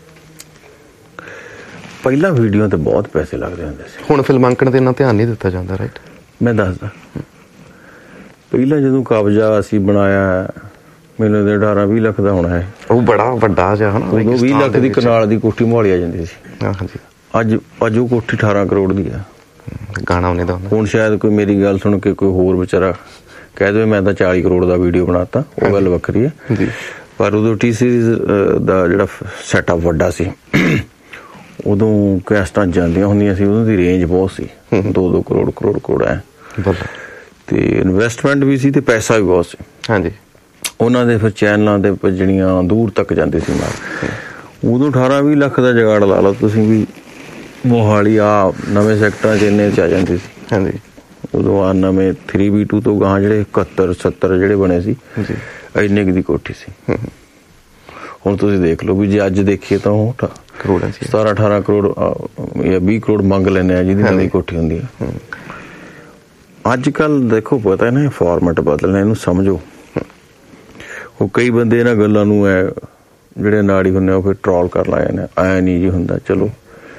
ਪਹਿਲਾਂ ਵੀਡੀਓ ਤੇ ਬਹੁਤ ਪੈਸੇ ਲੱਗਦੇ ਹੁੰਦੇ ਸੀ, ਹੁਣ ਫਿਲਮਾਂਕਣ ਤੇ ਇੰਨਾ ਧਿਆਨ ਨਹੀਂ ਦਿੱਤਾ ਜਾਂਦਾ। ਰਾਈਟ, ਮੈਂ ਦੱਸਦਾ, ਪਹਿਲਾਂ ਜਦੋਂ ਕਬਜ਼ਾ ਅਸੀਂ ਬਣਾਇਆ, ਮੈਨੂੰ ਤੇ ਅਠਾਰਾਂ ਵੀਹ ਲੱਖ ਦਾ ਹੋਣਾ ਹੈ, ਉਹ ਬੜਾ ਵੱਡਾ ਜਿਹਾ, ਉਦੋਂ ਵੀਹ ਲੱਖ ਦੀ ਕਨਾਲ ਦੀ ਕੋਠੀ ਮੁਹਾਲੀ ਆ ਜਾਂਦੀ ਸੀ। ਹਾਂਜੀ, ਅੱਜ ਅੱਜ ਉਹ ਕੋਠੀ ਅਠਾਰਾਂ ਕਰੋੜ ਦੀ ਆ। ਗਾਣਾ ਉਹਨੇ ਦਾ ਹੁਣ ਸ਼ਾਇਦ ਕੋਈ ਮੇਰੀ ਗੱਲ ਸੁਣ ਕੇ ਕੋਈ ਹੋਰ ਵਿਚਾਰਾ ਕਹਿ ਦੇਵੇ ਮੈਂ ਤਾਂ ਚਾਲੀ ਕਰੋੜ ਦਾ ਵੀਡੀਓ ਬਣਾਤਾ, ਉਹ ਗੱਲ ਵੱਖਰੀ ਹੈ। ਪਰ ਉਦੋਂ ਟੀ ਸੀਰੀਜ਼ ਦਾ ਜਿਹੜਾ ਸੈਟਅਪ ਵੱਡਾ ਸੀ, ਉਦੋਂ ਕੈਸਟਾਂ ਜਾਂਦੀਆਂ ਹੁੰਦੀਆਂ ਸੀ, ਉਦੋਂ ਦੀ ਰੇਂਜ ਬਹੁਤ ਸੀ, ਦੋ ਦੋ ਕਰੋੜ ਕਰੋੜ ਕਰੋੜ ਹੈ, ਤੇ ਇਨਵੈਸਟਮੈਂਟ ਵੀ ਸੀ ਤੇ ਪੈਸਾ ਵੀ ਬਹੁਤ ਸੀ। ਹਾਂਜੀ, ਉਹਨਾਂ ਦੇ ਫਿਰ ਚੈਨਲਾਂ ਦੇ ਭੱਜਣੀਆਂ ਦੂਰ ਤੱਕ ਜਾਂਦੇ ਸੀ ਮਾਰ। ਉਦੋਂ ਅਠਾਰਾਂ ਵੀਹ ਲੱਖ ਦਾ ਜਗਾੜ ਲਾ ਲਓ ਤੁਸੀਂ ਵੀ, ਮੋਹਾਲੀ ਆ ਨਵੇਂ ਸੈਕਟਰਾਂ 'ਚ ਇੰਨੇ 'ਚ ਆ ਜਾਂਦੇ ਸੀ। ਹਾਂਜੀ, ਉਦੋਂ ਆ ਨਵੇਂ ਥ੍ਰੀ ਬੀ ਟੂ ਤੋਂ ਗਾਂ ਜਿਹੜੇ ਇਕਹੱਤਰ ਸੱਤਰ ਜਿਹੜੇ ਬਣੇ ਸੀ, ਇੰਨੇ ਕੁ ਦੀ ਕੋਠੀ ਸੀ। ਹੁਣ ਤੁਸੀਂ ਦੇਖ ਲਓ ਵੀ ਜੇ ਅੱਜ ਦੇਖੀਏ ਤਾਂ ਉਹ ਕਰੋੜਾਂ ਚ ਸਤਾਰਾਂ ਅਠਾਰਾਂ ਕਰੋੜ ਜਾਂ ਵੀਹ ਕਰੋੜ ਮੰਗ ਲੈਂਦੇ ਆ ਜਿਹਦੀ ਨਵੀਂ ਕੋਠੀ ਹੁੰਦੀ ਹੈ। ਅੱਜ ਕੱਲ ਦੇਖੋ ਪਤਾ ਨਾ ਫਾਰਮੈਟ ਬਦਲਣਾ, ਇਹਨੂੰ ਸਮਝੋ। ਉਹ ਕਈ ਬੰਦੇ ਇਹਨਾਂ ਗੱਲਾਂ ਨੂੰ ਐ ਜਿਹੜੇ ਨਾੜੀ ਹੁੰਦੇ ਉਹ ਫਿਰ ਟਰੋਲ ਕਰ ਲਾਏ ਨੇ, ਐ ਨਹੀਂ ਜੀ ਹੁੰਦਾ। ਚਲੋ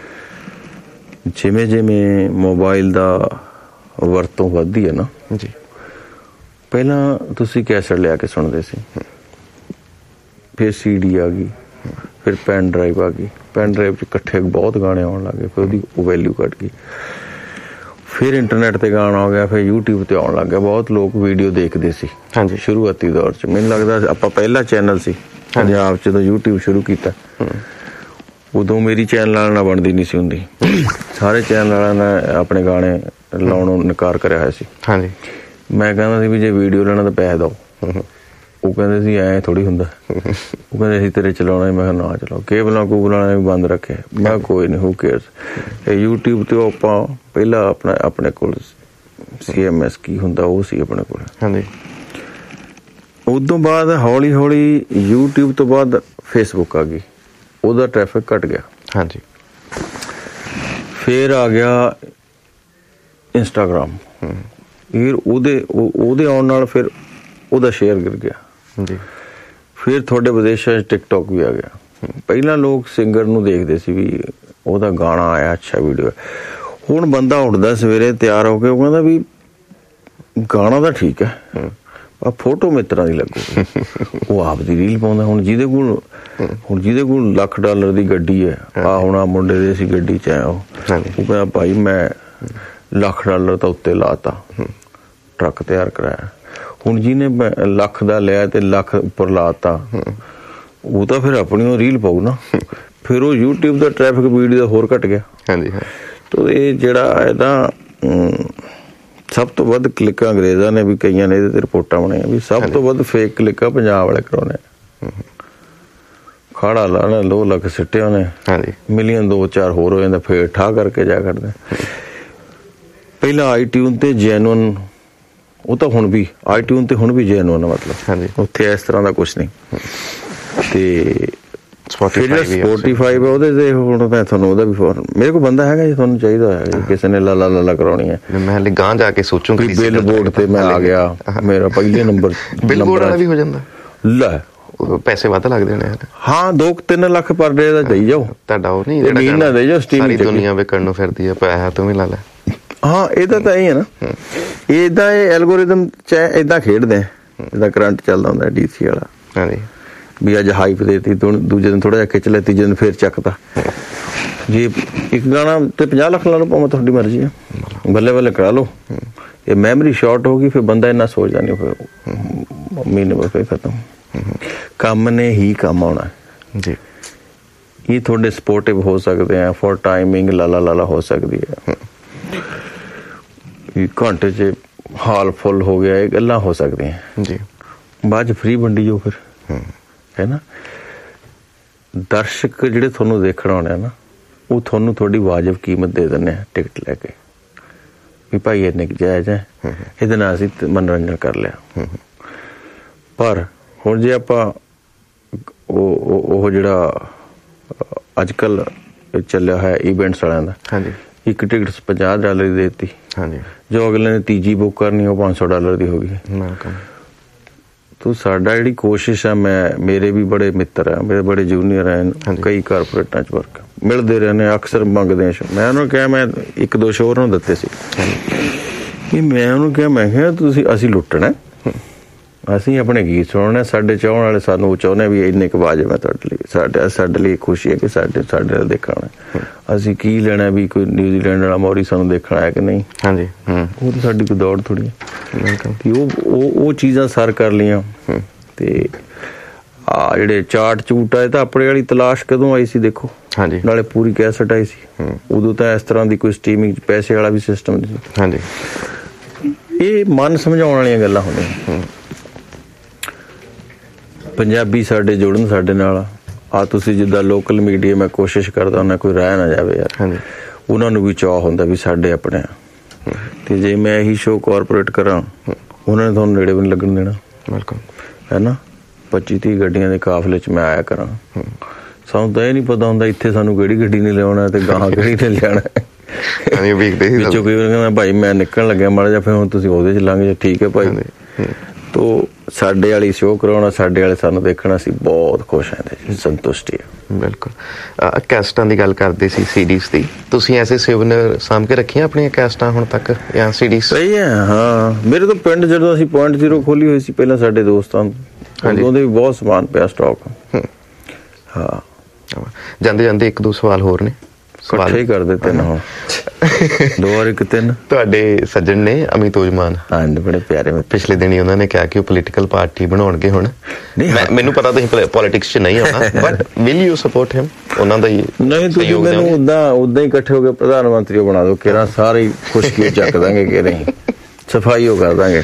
ਜਿਵੇਂ ਜਿਵੇਂ ਮੋਬਾਈਲ ਦਾ ਵਰਤੋਂ ਵੱਧਦੀ ਹੈ ਨਾ ਜੀ, ਪਹਿਲਾਂ ਤੁਸੀਂ ਕੈਸਟ ਲਿਆ ਕੇ ਸੁਣਦੇ ਸੀ, ਫਿਰ ਸੀ ਡੀ ਆ ਗਈ, ਫਿਰ ਪੈਨ ਡਰਾਈਵ ਆ ਗਈ, ਪੈਨ ਡਰਾਈਵ 'ਚ ਇਕੱਠੇ ਬਹੁਤ ਗਾਣੇ ਆਉਣ ਲੱਗ ਗਏ, ਫਿਰ ਉਹਦੀ ਵੈਲਿਊ ਘੱਟ ਗਈ। ਫਿਰ ਇੰਟਰਨੈਟ ਤੇ ਗਾਣਾ ਹੋ ਗਿਆ, ਫਿਰ ਯੂਟਿਊਬ ਤੇ ਆਉਣ ਲੱਗ ਗਿਆ। ਬਹੁਤ ਲੋਕ ਵੀਡੀਓ ਦੇਖਦੇ ਸੀ ਹਾਂਜੀ ਸ਼ੁਰੂਆਤੀ ਦੌਰ 'ਚ। ਮੈਨੂੰ ਲੱਗਦਾ ਆਪਾਂ ਪਹਿਲਾ ਚੈਨਲ ਸੀ ਪੰਜਾਬ 'ਚ ਜਦੋਂ ਯੂਟਿਊਬ ਸ਼ੁਰੂ ਕੀਤਾ, ਉਦੋਂ ਵੀਹ ਲੱਖ ਦੀ ਕੋਠੀ ਸੀ, ਅੱਜ ਵੀਹ ਕਰੋੜ ਦੀ ਕੋਠੀ। ਵੀਹ ਲੱਖ ਦੀ ਕੋਠੀ ਉਦੋਂ ਮੇਰੀ ਚੈਨਲ ਵਾਲਿਆਂ ਨਾਲ ਬਣਦੀ ਨਹੀਂ ਸੀ ਹੁੰਦੀ। ਸਾਰੇ ਚੈਨਲ ਵਾਲਿਆਂ ਨੇ ਆਪਣੇ ਗਾਣੇ ਲਾਉਣੋਂ ਇਨਕਾਰ ਕਰਿਆ ਹੋਇਆ ਸੀ। ਹਾਂਜੀ, ਮੈਂ ਕਹਿੰਦਾ ਸੀ ਵੀ ਜੇ ਵੀਡੀਓ ਲੈਣਾ ਤਾਂ ਪੈਸੇ ਦਿਓ। ਉਹ ਕਹਿੰਦੇ ਸੀ ਐਂ ਥੋੜ੍ਹੀ ਹੁੰਦਾ। ਉਹ ਕਹਿੰਦੇ ਅਸੀਂ ਤੇਰੇ ਚਲਾਉਣਾ। ਮੈਂ ਕਿਹਾ ਨਾ ਚਲਾਓ। ਕੇਬਲਾਂ ਕੂਬਲਾਂ ਨੇ ਵੀ ਬੰਦ ਰੱਖਿਆ। ਮੈਂ ਕੋਈ ਨਹੀਂ, ਹੂ ਕੇਅਰਸ। ਯੂਟਿਊਬ ਤੇ ਆਪਾਂ ਪਹਿਲਾਂ ਆਪਣਾ ਆਪਣੇ ਕੋਲ ਸੀ ਐਮ ਐਸ ਕੀ ਹੁੰਦਾ ਉਹ ਸੀ ਆਪਣੇ ਕੋਲ। ਹਾਂਜੀ, ਉਦੋਂ ਬਾਅਦ ਹੌਲੀ ਹੌਲੀ ਯੂਟਿਊਬ ਤੋਂ ਬਾਅਦ ਫੇਸਬੁੱਕ ਆ ਗਈ, ਉਹਦਾ ਟ੍ਰੈਫਿਕ ਘੱਟ ਗਿਆ। ਹਾਂਜੀ, ਫਿਰ ਆ ਗਿਆ ਇੰਸਟਾਗ੍ਰਾਮ। ਫਿਰ ਉਹਦੇ ਉਹਦੇ ਆਉਣ ਨਾਲ ਫਿਰ ਉਹਦਾ ਸ਼ੇਅਰ ਗਿਰ ਗਿਆ ਜੀ। ਫਿਰ ਤੁਹਾਡੇ ਵਿਦੇਸ਼ਾਂ 'ਚ ਟਿਕਟੋਕ ਵੀ ਆ ਗਿਆ। ਪਹਿਲਾਂ ਲੋਕ ਸਿੰਗਰ ਨੂੰ ਦੇਖਦੇ ਸੀ ਵੀ ਉਹਦਾ ਗਾਣਾ ਆਇਆ, ਅੱਛਾ ਵੀਡੀਓ। ਹੁਣ ਬੰਦਾ ਉੱਠਦਾ ਸਵੇਰੇ ਤਿਆਰ ਹੋ ਕੇ, ਉਹ ਕਹਿੰਦਾ ਵੀ ਗਾਣਾ ਤਾਂ ਠੀਕ ਹੈ, ਆ ਫੋਟੋ ਮਿੱਤਰਾਂ ਦੀ ਲੱਗੂ। ਉਹ ਆਪ ਦੀ ਰੀਲ ਪਾਉਂਦਾ। ਹੁਣ ਜਿਹਦੇ ਕੋਲ ਹੁਣ ਜਿਹਦੇ ਕੋਲ ਲੱਖ ਡਾਲਰ ਦੀ ਗੱਡੀ ਹੈ, ਆ ਹੁਣ ਆ ਮੁੰਡੇ ਦੇ ਸੀ ਗੱਡੀ 'ਚ ਆਇਆ, ਉਹ ਉਹ ਕਹਿੰਦਾ ਭਾਈ ਮੈਂ ਲੱਖ ਡਾਲਰ ਤਾਂ ਉੱਤੇ ਲਾਤਾ, ਟਰੱਕ ਤਿਆਰ ਕਰਾਇਆ। ਹੁਣ ਜਿਹਨੇ ਲੱਖ ਦਾ ਲਿਆ ਤੇ ਲੱਖ ਉੱਪਰ ਲਾਤਾ, ਉਹ ਤਾਂ ਫਿਰ ਆਪਣੀ ਉਹ ਰੀਲ ਪਾਊ ਨਾ। ਫਿਰ ਉਹ ਯੂਟਿਊਬ ਦਾ ਟ੍ਰੈਫਿਕ ਵੀਡੀਓ ਦਾ ਹੋਰ ਘੱਟ ਗਿਆ। ਹਾਂਜੀ, ਤੋ ਇਹ ਜਿਹੜਾ ਇਹਦਾ ਸਭ ਤੋਂ ਵੱਧ ਕਲਿੱਕਾਂ ਅੰਗਰੇਜ਼ਾਂ ਨੇ ਵੀ ਕਈਆਂ ਨੇ ਇਹਦੇ ਤੇ ਰਿਪੋਰਟਾਂ ਬਣਾਈਆਂ ਵੀ ਸਭ ਤੋਂ ਵੱਧ ਫੇਕ ਕਲਿੱਕਾਂ ਪੰਜਾਬ ਵਾਲੇ ਕਰਾਉਣੇ। ਖਾੜਾ ਲਾਣਾ ਦੋ ਲੱਖ ਸਿੱਟੇ ਉਹਨੇ, ਮਿਲੀਅਨ ਦੋ ਚਾਰ ਹੋਰ ਹੋ ਜਾਂਦਾ, ਫੇਰ ਠਾ ਕਰਕੇ ਜਾ ਕਰਦੇ। ਪਹਿਲਾਂ ਆਈ ਟਿਊਨ ਤੇ ਜੈਨੂਅਨ, ਉਹ ਤਾਂ ਹੁਣ ਵੀ ਆਈ ਟਿਊਨ ਤੇ ਹੁਣ ਵੀ ਜੈਨੂਅਨ ਆ, ਮਤਲਬ ਉੱਥੇ ਇਸ ਤਰ੍ਹਾਂ ਦਾ ਕੁਛ ਨਹੀਂ। ਤੇ ਸਪੋਟੀਫਾਈ ਹੈ ਉਹਦੇ ਤੇ ਹੁਣ ਮੈਂ ਤੁਹਾਨੂੰ ਉਹਦਾ ਵੀ ਫੋਨ, ਮੇਰੇ ਕੋਲ ਬੰਦਾ ਹੈਗਾ ਜੀ, ਤੁਹਾਨੂੰ ਚਾਹੀਦਾ ਹੈ ਕਿਸੇ ਨੇ ਲਾਲਾ ਲਾਲਾ ਕਰਾਉਣੀ ਹੈ। ਮੈਂ ਹਲੇ ਗਾਂ ਜਾ ਕੇ ਸੋਚੂੰਗੀ। ਬਿੱਲ ਬੋਰਡ ਤੇ ਮੈਂ ਆ ਗਿਆ, ਮੇਰਾ ਪਹਿਲੇ ਨੰਬਰ ਬਿੱਲ ਬੋਰਡ ਵਾਲਾ ਵੀ ਹੋ ਜਾਂਦਾ। ਲੈ ਪੈਸੇ ਵੱਧ ਲੱਗਦੇ ਨੇ। ਹਾਂ, ਦੋ ਤਿੰਨ ਲੱਖ ਪਰ ਡੇ ਦਾ ਦੇਈ ਜਾਓ। ਤੁਹਾਡਾ ਉਹ ਨਹੀਂ ਮਹੀਨਾ ਦੇ ਜਾਓ। ਸਾਰੀ ਦੁਨੀਆ ਵਿਕਣ ਨੂੰ ਫਿਰਦੀ ਹੈ, ਪੈਸਾ ਤੂੰ ਵੀ ਲਾ ਲੈ। ਹਾਂ, ਇਹਦਾ ਤਾਂ ਇਹ ਹੈ ਨਾ, ਏਦਾਂ ਇਹ ਐਲਗੋਰਿਦਮ ਚ ਏਦਾਂ ਖੇਡਦੇ, ਜਿੱਦਾਂ ਕਰੰਟ ਚੱਲਦਾ ਹੁੰਦਾ ਡੀ ਸੀ ਵਾਲਾ। ਹਾਂਜੀ, ਵੀ ਅੱਜ ਹਾਈਪ ਦੇਤੀ, ਦੂਜੇ ਦਿਨ ਥੋੜਾ ਜਿਹਾ ਖਿੱਚ ਲਿਆ, ਤੀਜੇ ਦਿਨ ਫੇਰ ਚੱਕਦਾ। ਜੇ ਇੱਕ ਗਾਣਾ ਤੇ ਪੰਜਾਹ ਲੱਖ ਲਾ ਲਓ, ਭਾਵੇਂ ਤੁਹਾਡੀ ਮਰਜ਼ੀ ਆ, ਬੱਲੇ ਬੱਲੇ ਕਰਾ ਲਓ। ਇਹ ਮੈਮਰੀ ਸ਼ਾਰਟ ਹੋ ਗਈ, ਫਿਰ ਬੰਦਾ ਇੰਨਾ ਸੋਚਦਾ ਨਹੀਂ, ਫਿਰ ਮਹੀਨੇ ਬਾਅਦ ਫਿਰ ਖਤਮ। ਕੰਮ ਨੇ ਹੀ ਕੰਮ ਆਉਣਾ ਜੀ। ਇਹ ਤੁਹਾਡੇ ਸਪੋਰਟਿਵ ਹੋ ਸਕਦੇ ਆ, ਫॉर ਟਾਈਮਿੰਗ ਲਾਲਾ ਲਾਲਾ ਹੋ ਸਕਦੀ ਹੈ, ਘੰਟੇ ਚ ਹਾਲ ਫੁੱਲ ਹੋ ਗਿਆ, ਇਹ ਗੱਲਾਂ ਹੋ ਸਕਦੀਆਂ ਜੀ। ਬਾਅਦ ਚ ਫ੍ਰੀ ਵੰਡੀ ਜੋ ਫਿਰ, ਹੈ ਨਾ। ਦਰਸ਼ਕ ਜਿਹੜੇ ਤੁਹਾਨੂੰ ਦੇਖਣ ਆਉਣੇ ਆ ਨਾ, ਉਹ ਤੁਹਾਨੂੰ ਤੁਹਾਡੀ ਵਾਜਬ ਕੀਮਤ ਦੇ ਦਿੰਦੇ ਆ ਟਿਕਟ ਲੈ ਕੇ, ਵੀ ਭਾਈ ਇੰਨੇ ਕੁ ਜਾਇਜ਼ ਹੈ, ਇਹਦੇ ਨਾਲ ਅਸੀਂ ਮਨੋਰੰਜਨ ਕਰ ਲਿਆ। ਪਰ ਹੁਣ ਜੇ ਆਪਾਂ ਉਹ ਉਹ ਜਿਹੜਾ ਅੱਜ ਕੱਲ ਚੱਲਿਆ ਹੋਇਆ ਇਵੈਂਟਸ ਵਾਲਿਆਂ ਦਾ, ਹਾਂਜੀ, ਇੱਕ ਟਿਕਟ ਪੰਜਾਹ ਡਾਲਰ ਦੀ ਦੇ ਦਿੱਤੀ, ਹਾਂਜੀ, ਜੋ ਅਗਲੇ ਨੇ ਤੀਜੀ ਬੁੱਕ ਕਰਨੀ ਉਹ ਪੰਜ ਸੌ ਡਾਲਰ ਦੀ ਹੋ ਗਈ। ਤੋ ਸਾਡਾ ਜਿਹੜੀ ਕੋਸ਼ਿਸ਼ ਆ, ਮੈਂ ਮੇਰੇ ਵੀ ਬੜੇ ਮਿੱਤਰ ਆ, ਮੇਰੇ ਬੜੇ ਜੂਨੀਅਰ ਆ, ਕਈ ਕਾਰਪੋਰੇਟਾਂ ਚ ਵਰਕ ਮਿਲਦੇ ਰਹੇ ਨੇ, ਅਕਸਰ ਮੰਗਦੇ ਆ। ਮੈਂ ਉਹਨੂੰ ਕਿਹਾ, ਮੈਂ ਇੱਕ ਦੋ ਸ਼ੋਅ ਨੂੰ ਦਿੱਤੇ ਸੀ, ਕਿ ਮੈਂ ਉਹਨੂੰ ਕਿਹਾ, ਮੈਂ ਕਿਹਾ ਤੁਸੀਂ ਅਸੀਂ ਲੁੱਟਣਾ, ਅਸੀਂ ਆਪਣੇ ਗੀਤ ਸੁਣਨੇ, ਸਾਡੇ ਚਾਹਣ ਵਾਲੇ ਸਾਨੂੰ ਚਾਹੁੰਦੇ ਵੀ ਇੰਨੇ ਕੁ ਵਾਜਬ ਹੈ ਤੁਹਾਡੇ ਲਈ, ਸਾਡੇ ਸਾਡੇ ਲਈ ਖੁਸ਼ੀ ਹੈ ਕਿ ਸਾਡੇ ਸਾਡੇ ਨਾਲ ਦੇਖਣਾ। ਅਸੀਂ ਕੀ ਲੈਣਾ ਵੀ ਕੋਈ ਨਿਊਜ਼ੀਲੈਂਡ ਵਾਲਾ ਮੌਰੀ ਸਾਨੂੰ ਦੇਖਣਾ ਹੈ ਕਿ ਨਹੀਂ। ਹਾਂਜੀ, ਉਹ ਤਾਂ ਸਾਡੀ ਕੋਈ ਦੌੜ ਥੋੜ੍ਹੀ ਹੈ। ਉਹ ਉਹ ਉਹ ਚੀਜ਼ਾਂ ਸਰ ਕਰ ਲਈਆਂ। ਤੇ ਆ ਜਿਹੜੇ ਚਾਟ ਚੂਟ ਆਏ ਤਾਂ ਆਪਣੇ ਵਾਲੀ ਤਲਾਸ਼ ਕਦੋਂ ਆਈ ਸੀ ਦੇਖੋ। ਹਾਂਜੀ, ਨਾਲੇ ਪੂਰੀ ਕੈਸਟ ਆਈ ਸੀ। ਉਦੋਂ ਤਾਂ ਇਸ ਤਰ੍ਹਾਂ ਦੀ ਕੋਈ ਸਟ੍ਰੀਮਿੰਗ ਪੈਸੇ ਵਾਲਾ ਵੀ ਸਿਸਟਮ ਨਹੀਂ ਸੀ। ਹਾਂਜੀ, ਇਹ ਮਨ ਸਮਝਾਉਣ ਵਾਲੀਆਂ ਗੱਲਾਂ ਹੁੰਦੀਆਂ। ਪੰਜਾਬੀ ਸਾਡੇ ਜੁੜਨ ਸਾਡੇ ਨਾਲ ਆ। ਤੁਸੀਂ ਜਿੱਦਾਂ ਲੋਕਲ ਮੀਡੀਆ, ਮੈਂ ਕੋਸ਼ਿਸ਼ ਕਰਦਾ ਉਹਨਾਂ ਕੋਈ ਰਹਿ ਨਾ ਜਾਵੇ ਯਾਰ। ਹਾਂਜੀ, ਉਹਨਾਂ ਨੂੰ ਵੀ ਚਾਅ ਹੁੰਦਾ ਵੀ ਸਾਡੇ ਆਪਣੇ। ਤੇ ਜੇ ਮੈਂ ਇਹੀ ਸ਼ੋਅ ਕਾਰਪੋਰੇਟ ਕਰਾਂ, ਉਹਨਾਂ ਨੇ ਤੁਹਾਨੂੰ ਨੇੜੇ ਵੀ ਨਹੀਂ ਲੱਗਣ ਦੇਣਾ। ਬਿਲਕੁਲ, ਹੈ ਨਾ। ਪੱਚੀ ਤੀਹ ਗੱਡੀਆਂ ਦੇ ਕਾਫਲੇ ਚ ਮੈਂ ਆਇਆ ਕਰਾਂ, ਸਾਨੂੰ ਤਾਂ ਇਹ ਨੀ ਪਤਾ ਹੁੰਦਾ ਇੱਥੇ ਸਾਨੂੰ ਕਿਹੜੀ ਗੱਡੀ ਨੇ ਲਿਆਉਣਾ ਤੇ ਗਾਹਾਂ ਕਿਹੜੀ ਨੇ ਲਿਆਉਣਾ। ਵਿੱਚੋਂ ਕਈ ਵਾਰ ਕਹਿੰਦਾ ਭਾਈ ਮੈਂ ਨਿਕਲਣ ਲੱਗਿਆ ਮਾੜਾ ਜਿਹਾ, ਫਿਰ ਹੁਣ ਤੁਸੀਂ ਉਹਦੇ ਚ ਲੰਘ ਜਾ। ਠੀਕ ਹੈ ਭਾਈ। ਤੋ ਸਾਡੇ ਵਾਲੀ ਸ਼ੋਅ ਕਰਾਉਣਾ, ਸਾਡੇ ਵਾਲੇ ਸਾਨੂੰ ਦੇਖਣਾ, ਅਸੀਂ ਬਹੁਤ ਖੁਸ਼ ਹਾਂ, ਇਹਦੇ ਚ ਸੰਤੁਸ਼ਟੀ ਹੈ। ਬਿਲਕੁਲ। ਕੈਸਟਾਂ ਦੀ ਗੱਲ ਕਰਦੇ ਸੀ, ਸੀਡੀਜ਼ ਦੀ, ਤੁਸੀਂ ਐਸੇ ਸਿਵਨਰ ਸਾਂਭ ਕੇ ਰੱਖੀਆਂ ਆਪਣੀਆਂ ਕੈਸਟਾਂ ਹੁਣ ਤੱਕ ਜਾਂ ਸੀਡੀਜ਼? ਸਹੀ ਹੈ। ਹਾਂ, ਮੇਰੇ ਤੋਂ ਪਿੰਡ ਜਦੋਂ ਅਸੀਂ ਪੁਆਇੰਟ ਜ਼ੀਰੋ ਖੋਲੀ ਹੋਈ ਸੀ ਪਹਿਲਾਂ, ਸਾਡੇ ਦੋਸਤਾਂ ਉਦੋਂ ਦੇ ਵੀ ਬਹੁਤ ਸਮਾਨ ਪਿਆ ਸਟਾਕ। ਹਾਂ, ਜਾਂਦੇ ਜਾਂਦੇ ਇੱਕ ਦੋ ਸਵਾਲ ਹੋਰ ਨੇ ਇਕੱਠੇ ਹੀ ਕਰ ਦਿੱਤੇ ਨਾ ਹੁਣ ਦੋ ਵਾਰ ਇੱਕ ਤਿੰਨ। ਤੁਹਾਡੇ ਸੱਜਣ ਨੇ ਅਮਿਤੋਜ ਮਾਨ, ਹਾਂਜੀ ਬੜੇ ਪਿਆਰੇ। ਪਿਛਲੇ ਦਿਨੀ ਉਹਨਾਂ ਨੇ ਕਿਹਾ ਕਿ ਉਹ ਪੋਲੀਟੀਕਲ ਪਾਰਟੀ ਬਣਾਉਣਗੇ ਹੁਣ। ਮੈਨੂੰ ਪਤਾ ਤੁਸੀਂ ਪੋਲੀਟਿਕਸ 'ਚ ਨਹੀਂ ਆਉਣਾ, ਬਟ ਵਿਲ ਯੂ ਸਪੋਰਟ ਹਿਮ? ਉਹਨਾਂ ਦਾ ਹੀ ਨਹੀਂ, ਤੁਸੀਂ ਮੈਨੂੰ ਉਦਾਂ ਉਦਾਂ ਹੀ ਇਕੱਠੇ ਹੋ ਕੇ ਪ੍ਰਧਾਨ ਮੰਤਰੀ ਬਣਾ ਦਿਓ, ਕਿਹੜਾ ਸਾਰੇ ਖੁਸ਼ਕੀ ਚੱਕ ਦਾਂਗੇ, ਕਿ ਨਹੀਂ ਸਫਾਈ ਉਹ ਕਰ ਦਾਂਗੇ।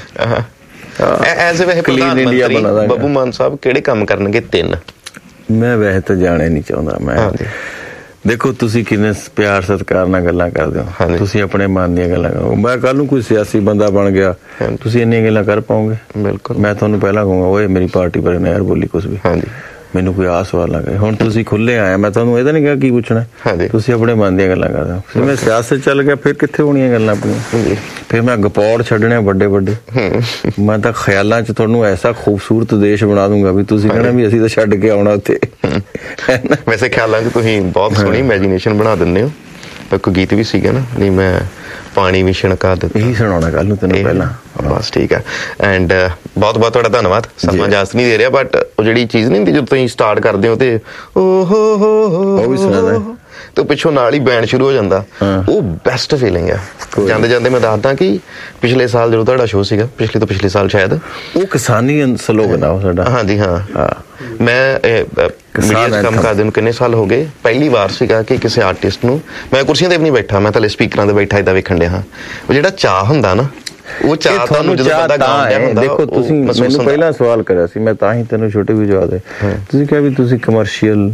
ਐਜ਼ ਵੈਸੇ ਪ੍ਰਧਾਨ ਮੰਤਰੀ ਬੱਬੂ ਮਾਨ ਸਾਹਿਬ ਕਿਹੜੇ ਕੰਮ ਕਰਨਗੇ? ਤਿੰਨ। ਮੈਂ ਵੈਸੇ ਤਾਂ ਜਾਣੇ ਨਹੀਂ ਚਾਹੁੰਦਾ। ਮੈਂ ਦੇਖੋ ਤੁਸੀਂ ਕਿੰਨੇ ਪਿਆਰ ਸਤਿਕਾਰ ਨਾਲ ਗੱਲਾਂ ਕਰਦੇ ਹੋ, ਤੁਸੀਂ ਆਪਣੇ ਮਨ ਦੀਆਂ ਗੱਲਾਂ ਕਰੋ। ਮੈਂ ਕੱਲ ਨੂੰ ਕੋਈ ਸਿਆਸੀ ਬੰਦਾ ਬਣ ਗਿਆ, ਤੁਸੀਂ ਇੰਨੀਆਂ ਗੱਲਾਂ ਕਰ ਪਾਓਗੇ? ਬਿਲਕੁਲ। ਮੈਂ ਤੁਹਾਨੂੰ ਪਹਿਲਾਂ ਕਹੂੰਗਾ ਓਏ ਮੇਰੀ ਪਾਰਟੀ ਬਾਰੇ ਨਾ ਯਾਰ ਬੋਲੀ ਕੁਛ ਵੀ, ਮੈਨੂੰ ਕੋਈ ਆਹ ਸਵਾਲ ਨਾ ਕਰੇ। ਹੁਣ ਤੁਸੀਂ ਖੁੱਲੇ ਆਏ, ਮੈਂ ਤੁਹਾਨੂੰ ਇਹਦਾ ਨਹੀਂ ਕਿਹਾ ਕੀ ਪੁੱਛਣਾ, ਤੁਸੀਂ ਆਪਣੇ ਮਨ ਦੀਆਂ ਗੱਲਾਂ ਕਰਦੇ ਹੋ। ਫਿਰ ਮੈਂ ਸਿਆਸਤ ਚੱਲ ਗਿਆ, ਫਿਰ ਕਿੱਥੇ ਹੋਣੀਆਂ ਗੱਲਾਂ ਆਪਣੀਆਂ? ਫਿਰ ਮੈਂ ਗਪੌੜ ਛੱਡਣੇ ਵੱਡੇ ਵੱਡੇ। ਮੈਂ ਤਾਂ ਖਿਆਲਾਂ 'ਚ ਤੁਹਾਨੂੰ ਐਸਾ ਖੂਬਸੂਰਤ ਦੇਸ਼ ਬਣਾ ਦੂੰਗਾ ਵੀ ਤੁਸੀਂ ਕਹਿਣਾ ਵੀ ਅਸੀਂ ਤਾਂ ਛੱਡ ਕੇ ਆਉਣਾ ਉੱਥੇ। ਵੈਸੇ ਖਿਆਲਾਂ 'ਚ ਤੁਸੀਂ ਬਹੁਤ ਸੋਹਣੀ ਇਮੈਜੀਨੇਸ਼ਨ ਬਣਾ ਦਿੰਦੇ ਹੋ। ਇੱਕ ਗੀਤ ਵੀ ਸੀਗਾ ਨਾ, ਨਹੀਂ ਮੈਂ ਪਾਣੀ ਵੀ ਛਣਕਾ ਦਿੱਤਾ, ਇਹੀ ਸੁਣਾਉਣਾ ਕੱਲ ਨੂੰ ਤੈਨੂੰ ਪਹਿਲਾਂ। ਬਸ ਠੀਕ ਹੈ। ਐਂਡ ਬਹੁਤ ਬਹੁਤ ਤੁਹਾਡਾ ਧੰਨਵਾਦ। ਸਮਾਂ ਇਜਾਜ਼ਤ ਨਹੀਂ ਦੇ ਰਿਹਾ, ਬਟ ਉਹ ਜਿਹੜੀ ਚੀਜ਼ ਨਹੀਂ ਹੁੰਦੀ ਜਦੋਂ ਤੁਸੀਂ ਸਟਾਰਟ ਕਰਦੇ ਹੋ ਤੇ ਓ ਹੋ ਹੋ ਉਹ ਵੀ ਸੁਣਾਦਾ ਤੇ ਪਿੱਛੋਂ ਨਾਲ ਹੀ ਬੈਂਡ ਸ਼ੁਰੂ ਹੋ ਜਾਂਦਾ, ਉਹ ਬੈਸਟ ਫੀਲਿੰਗ ਆ। ਜਾਂਦੇ ਜਾਂਦੇ ਮੈਂ ਦੱਸਦਾ ਕਿ ਪਿਛਲੇ ਸਾਲ ਜਦੋਂ ਤੁਹਾਡਾ ਸ਼ੋਅ ਸੀਗਾ, ਪਿਛਲੇ ਤੋਂ ਪਿਛਲੇ ਸਾਲ ਸ਼ਾਇਦ, ਉਹ ਕਿਸਾਨੀ ਸਲੋਗਨ ਆ ਸਾਡਾ। ਹਾਂਜੀ ਹਾਂ, ਮੈਂ ਮੀਡੀਆ 'ਚ ਕੰਮ ਕਰਦੇ ਨੂੰ ਕਿੰਨੇ ਸਾਲ ਹੋ ਗਏ, ਪਹਿਲੀ ਵਾਰ ਸੀਗਾ ਕਿ ਕਿਸੇ ਆਰਟਿਸਟ ਨੂੰ, ਮੈਂ ਕੁਰਸੀਆਂ ਤੇ ਵੀ ਨਹੀਂ ਬੈਠਾ, ਮੈਂ ਥੱਲੇ ਸਪੀਕਰਾਂ ਤੇ ਬੈਠਾ ਏਦਾਂ ਵੇਖਣ ਡਿਆ ਹਾਂ। ਉਹ ਜਿਹੜਾ ਚਾਅ ਹੁੰਦਾ ਨਾ, ਉਹ ਚਾਹ ਤੁਹਾਨੂੰ ਜਦੋਂ ਬੰਦਾ ਗਾਉਂਦਾ ਹੁੰਦਾ। ਦੇਖੋ ਤੁਸੀਂ ਮੈਨੂੰ ਪਹਿਲਾਂ ਸਵਾਲ ਕਰਿਆ ਸੀ, ਮੈਂ ਤਾਂ ਹੀ ਤੈਨੂੰ ਛੋਟੇ ਵੀ ਜਵਾਬ ਦੇ, ਤੁਸੀਂ ਕਿਹਾ ਵੀ ਤੁਸੀਂ ਕਮਰਸ਼ੀਅਲ,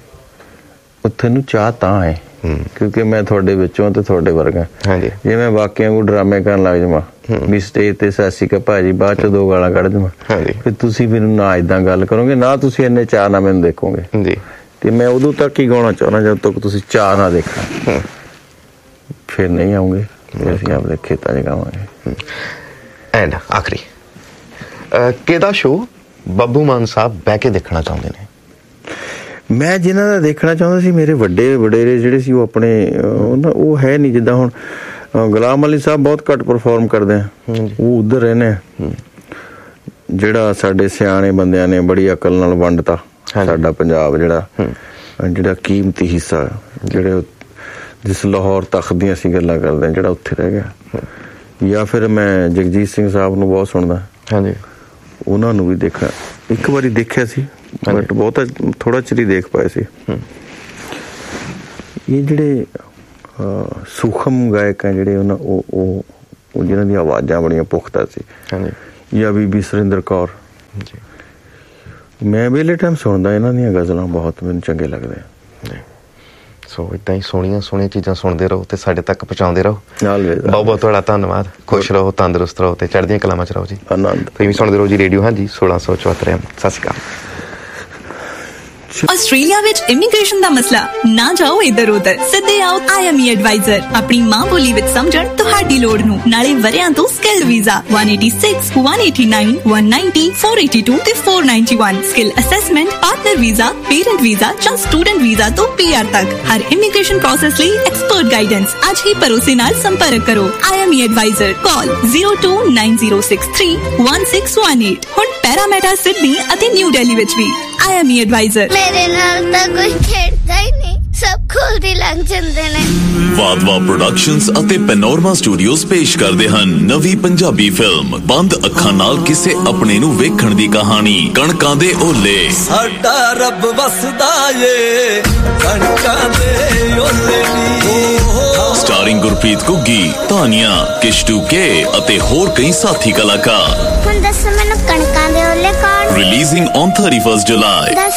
ਉੱਥੇ ਨੂੰ ਚਾਹ ਤਾਂ ਹੈ ਕਿਉਂਕਿ ਮੈਂ ਤੁਹਾਡੇ ਵਿੱਚੋਂ ਤੇ ਤੁਹਾਡੇ ਵਰਗਾ। ਜੇ ਮੈਂ ਬਾਕੀਆਂ ਨੂੰ ਡਰਾਮੇ ਕਰਨ ਲੱਗ ਜਾਵਾਂ ਵੀ ਸਟੇਜ ਤੇ ਸਾਸੀ ਕਾ ਭਾਜੀ, ਬਾਅਦ ਚ ਦੋ ਗਾਲਾਂ ਕੱਢ ਜਾਵਾਂ, ਫਿਰ ਤੁਸੀਂ ਮੈਨੂੰ ਨਾ ਏਦਾਂ ਗੱਲ ਕਰੋਗੇ, ਨਾ ਤੁਸੀਂ ਇੰਨੇ ਚਾਅ ਨਾਲ ਮੈਨੂੰ ਦੇਖੋਗੇ। ਤੇ ਮੈਂ ਉਦੋਂ ਤੱਕ ਹੀ ਗਾਉਣਾ ਚਾਹੁੰਦਾ ਜਦ ਤੱਕ ਤੁਸੀਂ ਚਾਅ ਨਾ ਦੇਖਣਾ, ਫਿਰ ਨਹੀਂ ਆਉਂਗੇ, ਅਸੀਂ ਆਪਣੇ ਖੇਤਾਂ 'ਚ ਗਾਵਾਂਗੇ। ਐਂਡ ਆਖਰੀ, ਕਿਹਦਾ ਸ਼ੋਅ ਬੱਬੂ ਮਾਨ ਸਾਹਿਬ ਬਹਿ ਕੇ ਦੇਖਣਾ ਚਾਹੁੰਦੇ ਨੇ? ਮੈਂ ਜਿਨ੍ਹਾਂ ਦਾ ਦੇਖਣਾ ਚਾਹੁੰਦਾ ਸੀ, ਮੇਰੇ ਵੱਡੇ ਵਡੇਰੇ ਜਿਹੜੇ ਸੀ, ਉਹ ਆਪਣੇ ਉਹ ਹੈ ਨਹੀਂ। ਜਿੱਦਾਂ ਹੁਣ ਗੁਲਾਮ ਅਲੀ ਸਾਹਿਬ ਬਹੁਤ ਘੱਟ ਪਰਫਾਰਮ ਕਰਦੇ ਆ, ਉਹ ਉੱਧਰ ਰਹਿੰਦੇ ਆ। ਜਿਹੜਾ ਸਾਡੇ ਸਿਆਣੇ ਬੰਦਿਆਂ ਨੇ ਬੜੀ ਅਕਲ ਨਾਲ ਵੰਡਤਾ ਸਾਡਾ ਪੰਜਾਬ, ਜਿਹੜਾ ਜਿਹੜਾ ਕੀਮਤੀ ਹਿੱਸਾ, ਜਿਹੜੇ ਜਿਸ ਲਾਹੌਰ ਤਖਤ ਦੀਆਂ ਅਸੀਂ ਗੱਲਾਂ ਕਰਦੇ ਹਾਂ, ਜਿਹੜਾ ਉੱਥੇ ਰਹਿ ਗਿਆ। ਜਾਂ ਫਿਰ ਮੈਂ ਜਗਜੀਤ ਸਿੰਘ ਸਾਹਿਬ ਨੂੰ ਬਹੁਤ ਸੁਣਦਾ, ਉਹਨਾਂ ਨੂੰ ਵੀ ਦੇਖਿਆ, ਇੱਕ ਵਾਰੀ ਦੇਖਿਆ ਸੀ, ਬਟ ਬਹੁਤਾ ਥੋੜਾ ਚਿਰ ਹੀ ਦੇਖ ਪਾਏ ਸੀ। ਇਹ ਜਿਹੜੇ ਸੂਖਮ ਗਾਇਕ ਆ ਜਿਹੜੇ, ਉਹਨਾਂ ਉਹ ਜਿਹਨਾਂ ਦੀਆਂ ਆਵਾਜ਼ਾਂ ਬੜੀਆਂ ਪੁਖਤਾ ਸੀ, ਜਾਂ ਬੀਬੀ ਸੁਰਿੰਦਰ ਕੌਰ, ਮੈਂ ਵੇਲੇ ਟਾਈਮ ਸੁਣਦਾ ਇਹਨਾਂ ਦੀਆਂ ਗਜ਼ਲਾਂ, ਬਹੁਤ ਮੈਨੂੰ ਚੰਗੇ ਲੱਗਦੇ ਆ। ਸੋ ਏਦਾਂ ਹੀ ਸੋਹਣੀਆਂ ਸੋਹਣੀਆਂ ਚੀਜ਼ਾਂ ਸੁਣਦੇ ਰਹੋ ਤੇ ਸਾਡੇ ਤੱਕ ਪਹੁੰਚਾਉਂਦੇ ਰਹੋ। ਬਹੁਤ ਬਹੁਤ ਤੁਹਾਡਾ ਧੰਨਵਾਦ। ਖੁਸ਼ ਰਹੋ, ਤੰਦਰੁਸਤ ਰਹੋ ਤੇ ਚੜ੍ਹਦੀਆਂ ਕਲਾਵਾਂ 'ਚ ਰਹੋ ਜੀ। ਆਨੰਦ। ਤੁਸੀਂ ਵੀ ਸੁਣਦੇ ਰਹੋ ਜੀ ਰੇਡੀਓ ਹਾਂਜੀ ਸੋਲਾਂ ਸੌ ਚੁਹੱਤਰ ਐਮ। ਸਤਿ ਸ਼੍ਰੀ ਅਕਾਲ। ਆਸਟ੍ਰੇਲੀਆ ਵਿੱਚ ਇਮੀਗ੍ਰੇਸ਼ਨ ਦਾ ਮਸਲਾ ਨਾ ਜਾਓ ਇੱਧਰ ਉੱਧਰ, ਸਿੱਧੇ ਆਓ ਆਈ ਐਮ ਈ ਐਡਵਾਈਜ਼ਰ। ਆਪਣੀ ਮਾਂ ਬੋਲੀ ਵਿੱਚ ਸਮਝਣ ਤੁਹਾਡੀ ਲੋੜ ਨੂੰ, ਨਾਲੇ ਵਰਿਆਂ ਤੋਂ ਸਕਿੱਲ ਵੀਜ਼ਾ ਇੱਕ ਸੌ ਛਿਆਸੀ, ਇੱਕ ਸੌ ਨੜਿਨਵੇਂ, ਇੱਕ ਸੌ ਨੱਨਵੇਂ, ਚਾਰ ਸੌ ਇੱਕੀ ਤੇ ਚਾਰ ਸੌ ਇਕਾਨਵੇਂ, skill assessment, partner visa, parent visa ਜਾਂ ਸਟੂਡੈਂਟ ਵੀਜ਼ਾ ਤੋਂ ਪੀ ਆਰ ਤੱਕ, ਹਰ ਇਮੀਗ੍ਰੇਸ਼ਨ ਪ੍ਰੋਸੈਸ ਲਈ ਐਕਸਪਰਟ ਗਾਈਡੈਂਸ। ਅੱਜ ਹੀ ਭਰੋਸੇ ਨਾਲ ਸੰਪਰਕ ਕਰੋ I M E advisor. Call zero two nine zero six three one six one eight. ਹੁਣ ਪੈਰਾਮੀਟਾ ਸਿਡਨੀ ਅਤੇ ਨਿਊ ਦਿੱਲੀ ਵਿੱਚ ਵੀ ਆਈ ਐਮ ਈ ਐਡਵਾਈਜ਼ਰ। ਮੇਰੇ ਨਾਲ ਤਾਂ ਕੋਈ ਖੇਡਦਾ ਹੀ ਨਹੀਂ, ਸਭ ਖੁੱਲਦੀ ਲੰਘ ਜਾਂਦੇ ਨੇ। ਵਾਧਵਾ ਪ੍ਰੋਡਕਸ਼ਨਸ ਅਤੇ ਪੈਨੋਰਮਾ ਸਟੂਡੀਓਜ਼ ਪੇਸ਼ ਕਰਦੇ ਹਨ ਨਵੀਂ ਪੰਜਾਬੀ ਫਿਲਮ ਬੰਦ ਅੱਖਾਂ ਨਾਲ ਕਿਸੇ ਆਪਣੇ ਨੂੰ ਵੇਖਣ ਦੀ ਕਹਾਣੀ, ਕਣਕਾਂ ਦੇ ਓਲੇ। ਸਾਡਾ ਰੱਬ ਵਸਦਾ ਏ ਕਣਕਾਂ ਦੇ ਓਲੇ ਨੀ। ਸਟਾਰਿੰਗ ਗੁਰਪ੍ਰੀਤ ਘੁੱਗੀ, ਤਾਨੀਆ, ਕਿਸ਼ਤੂ ਕੇ ਅਤੇ ਹੋਰ ਕਈ ਸਾਥੀ ਕਲਾਕਾਰ। ਹੁਣ ਦੱਸੋ ਮੈਨੂੰ ਕਣਕਾਂ ਦੇ ਓਲੇ ਕੌਣ? Releasing on thirty-first July।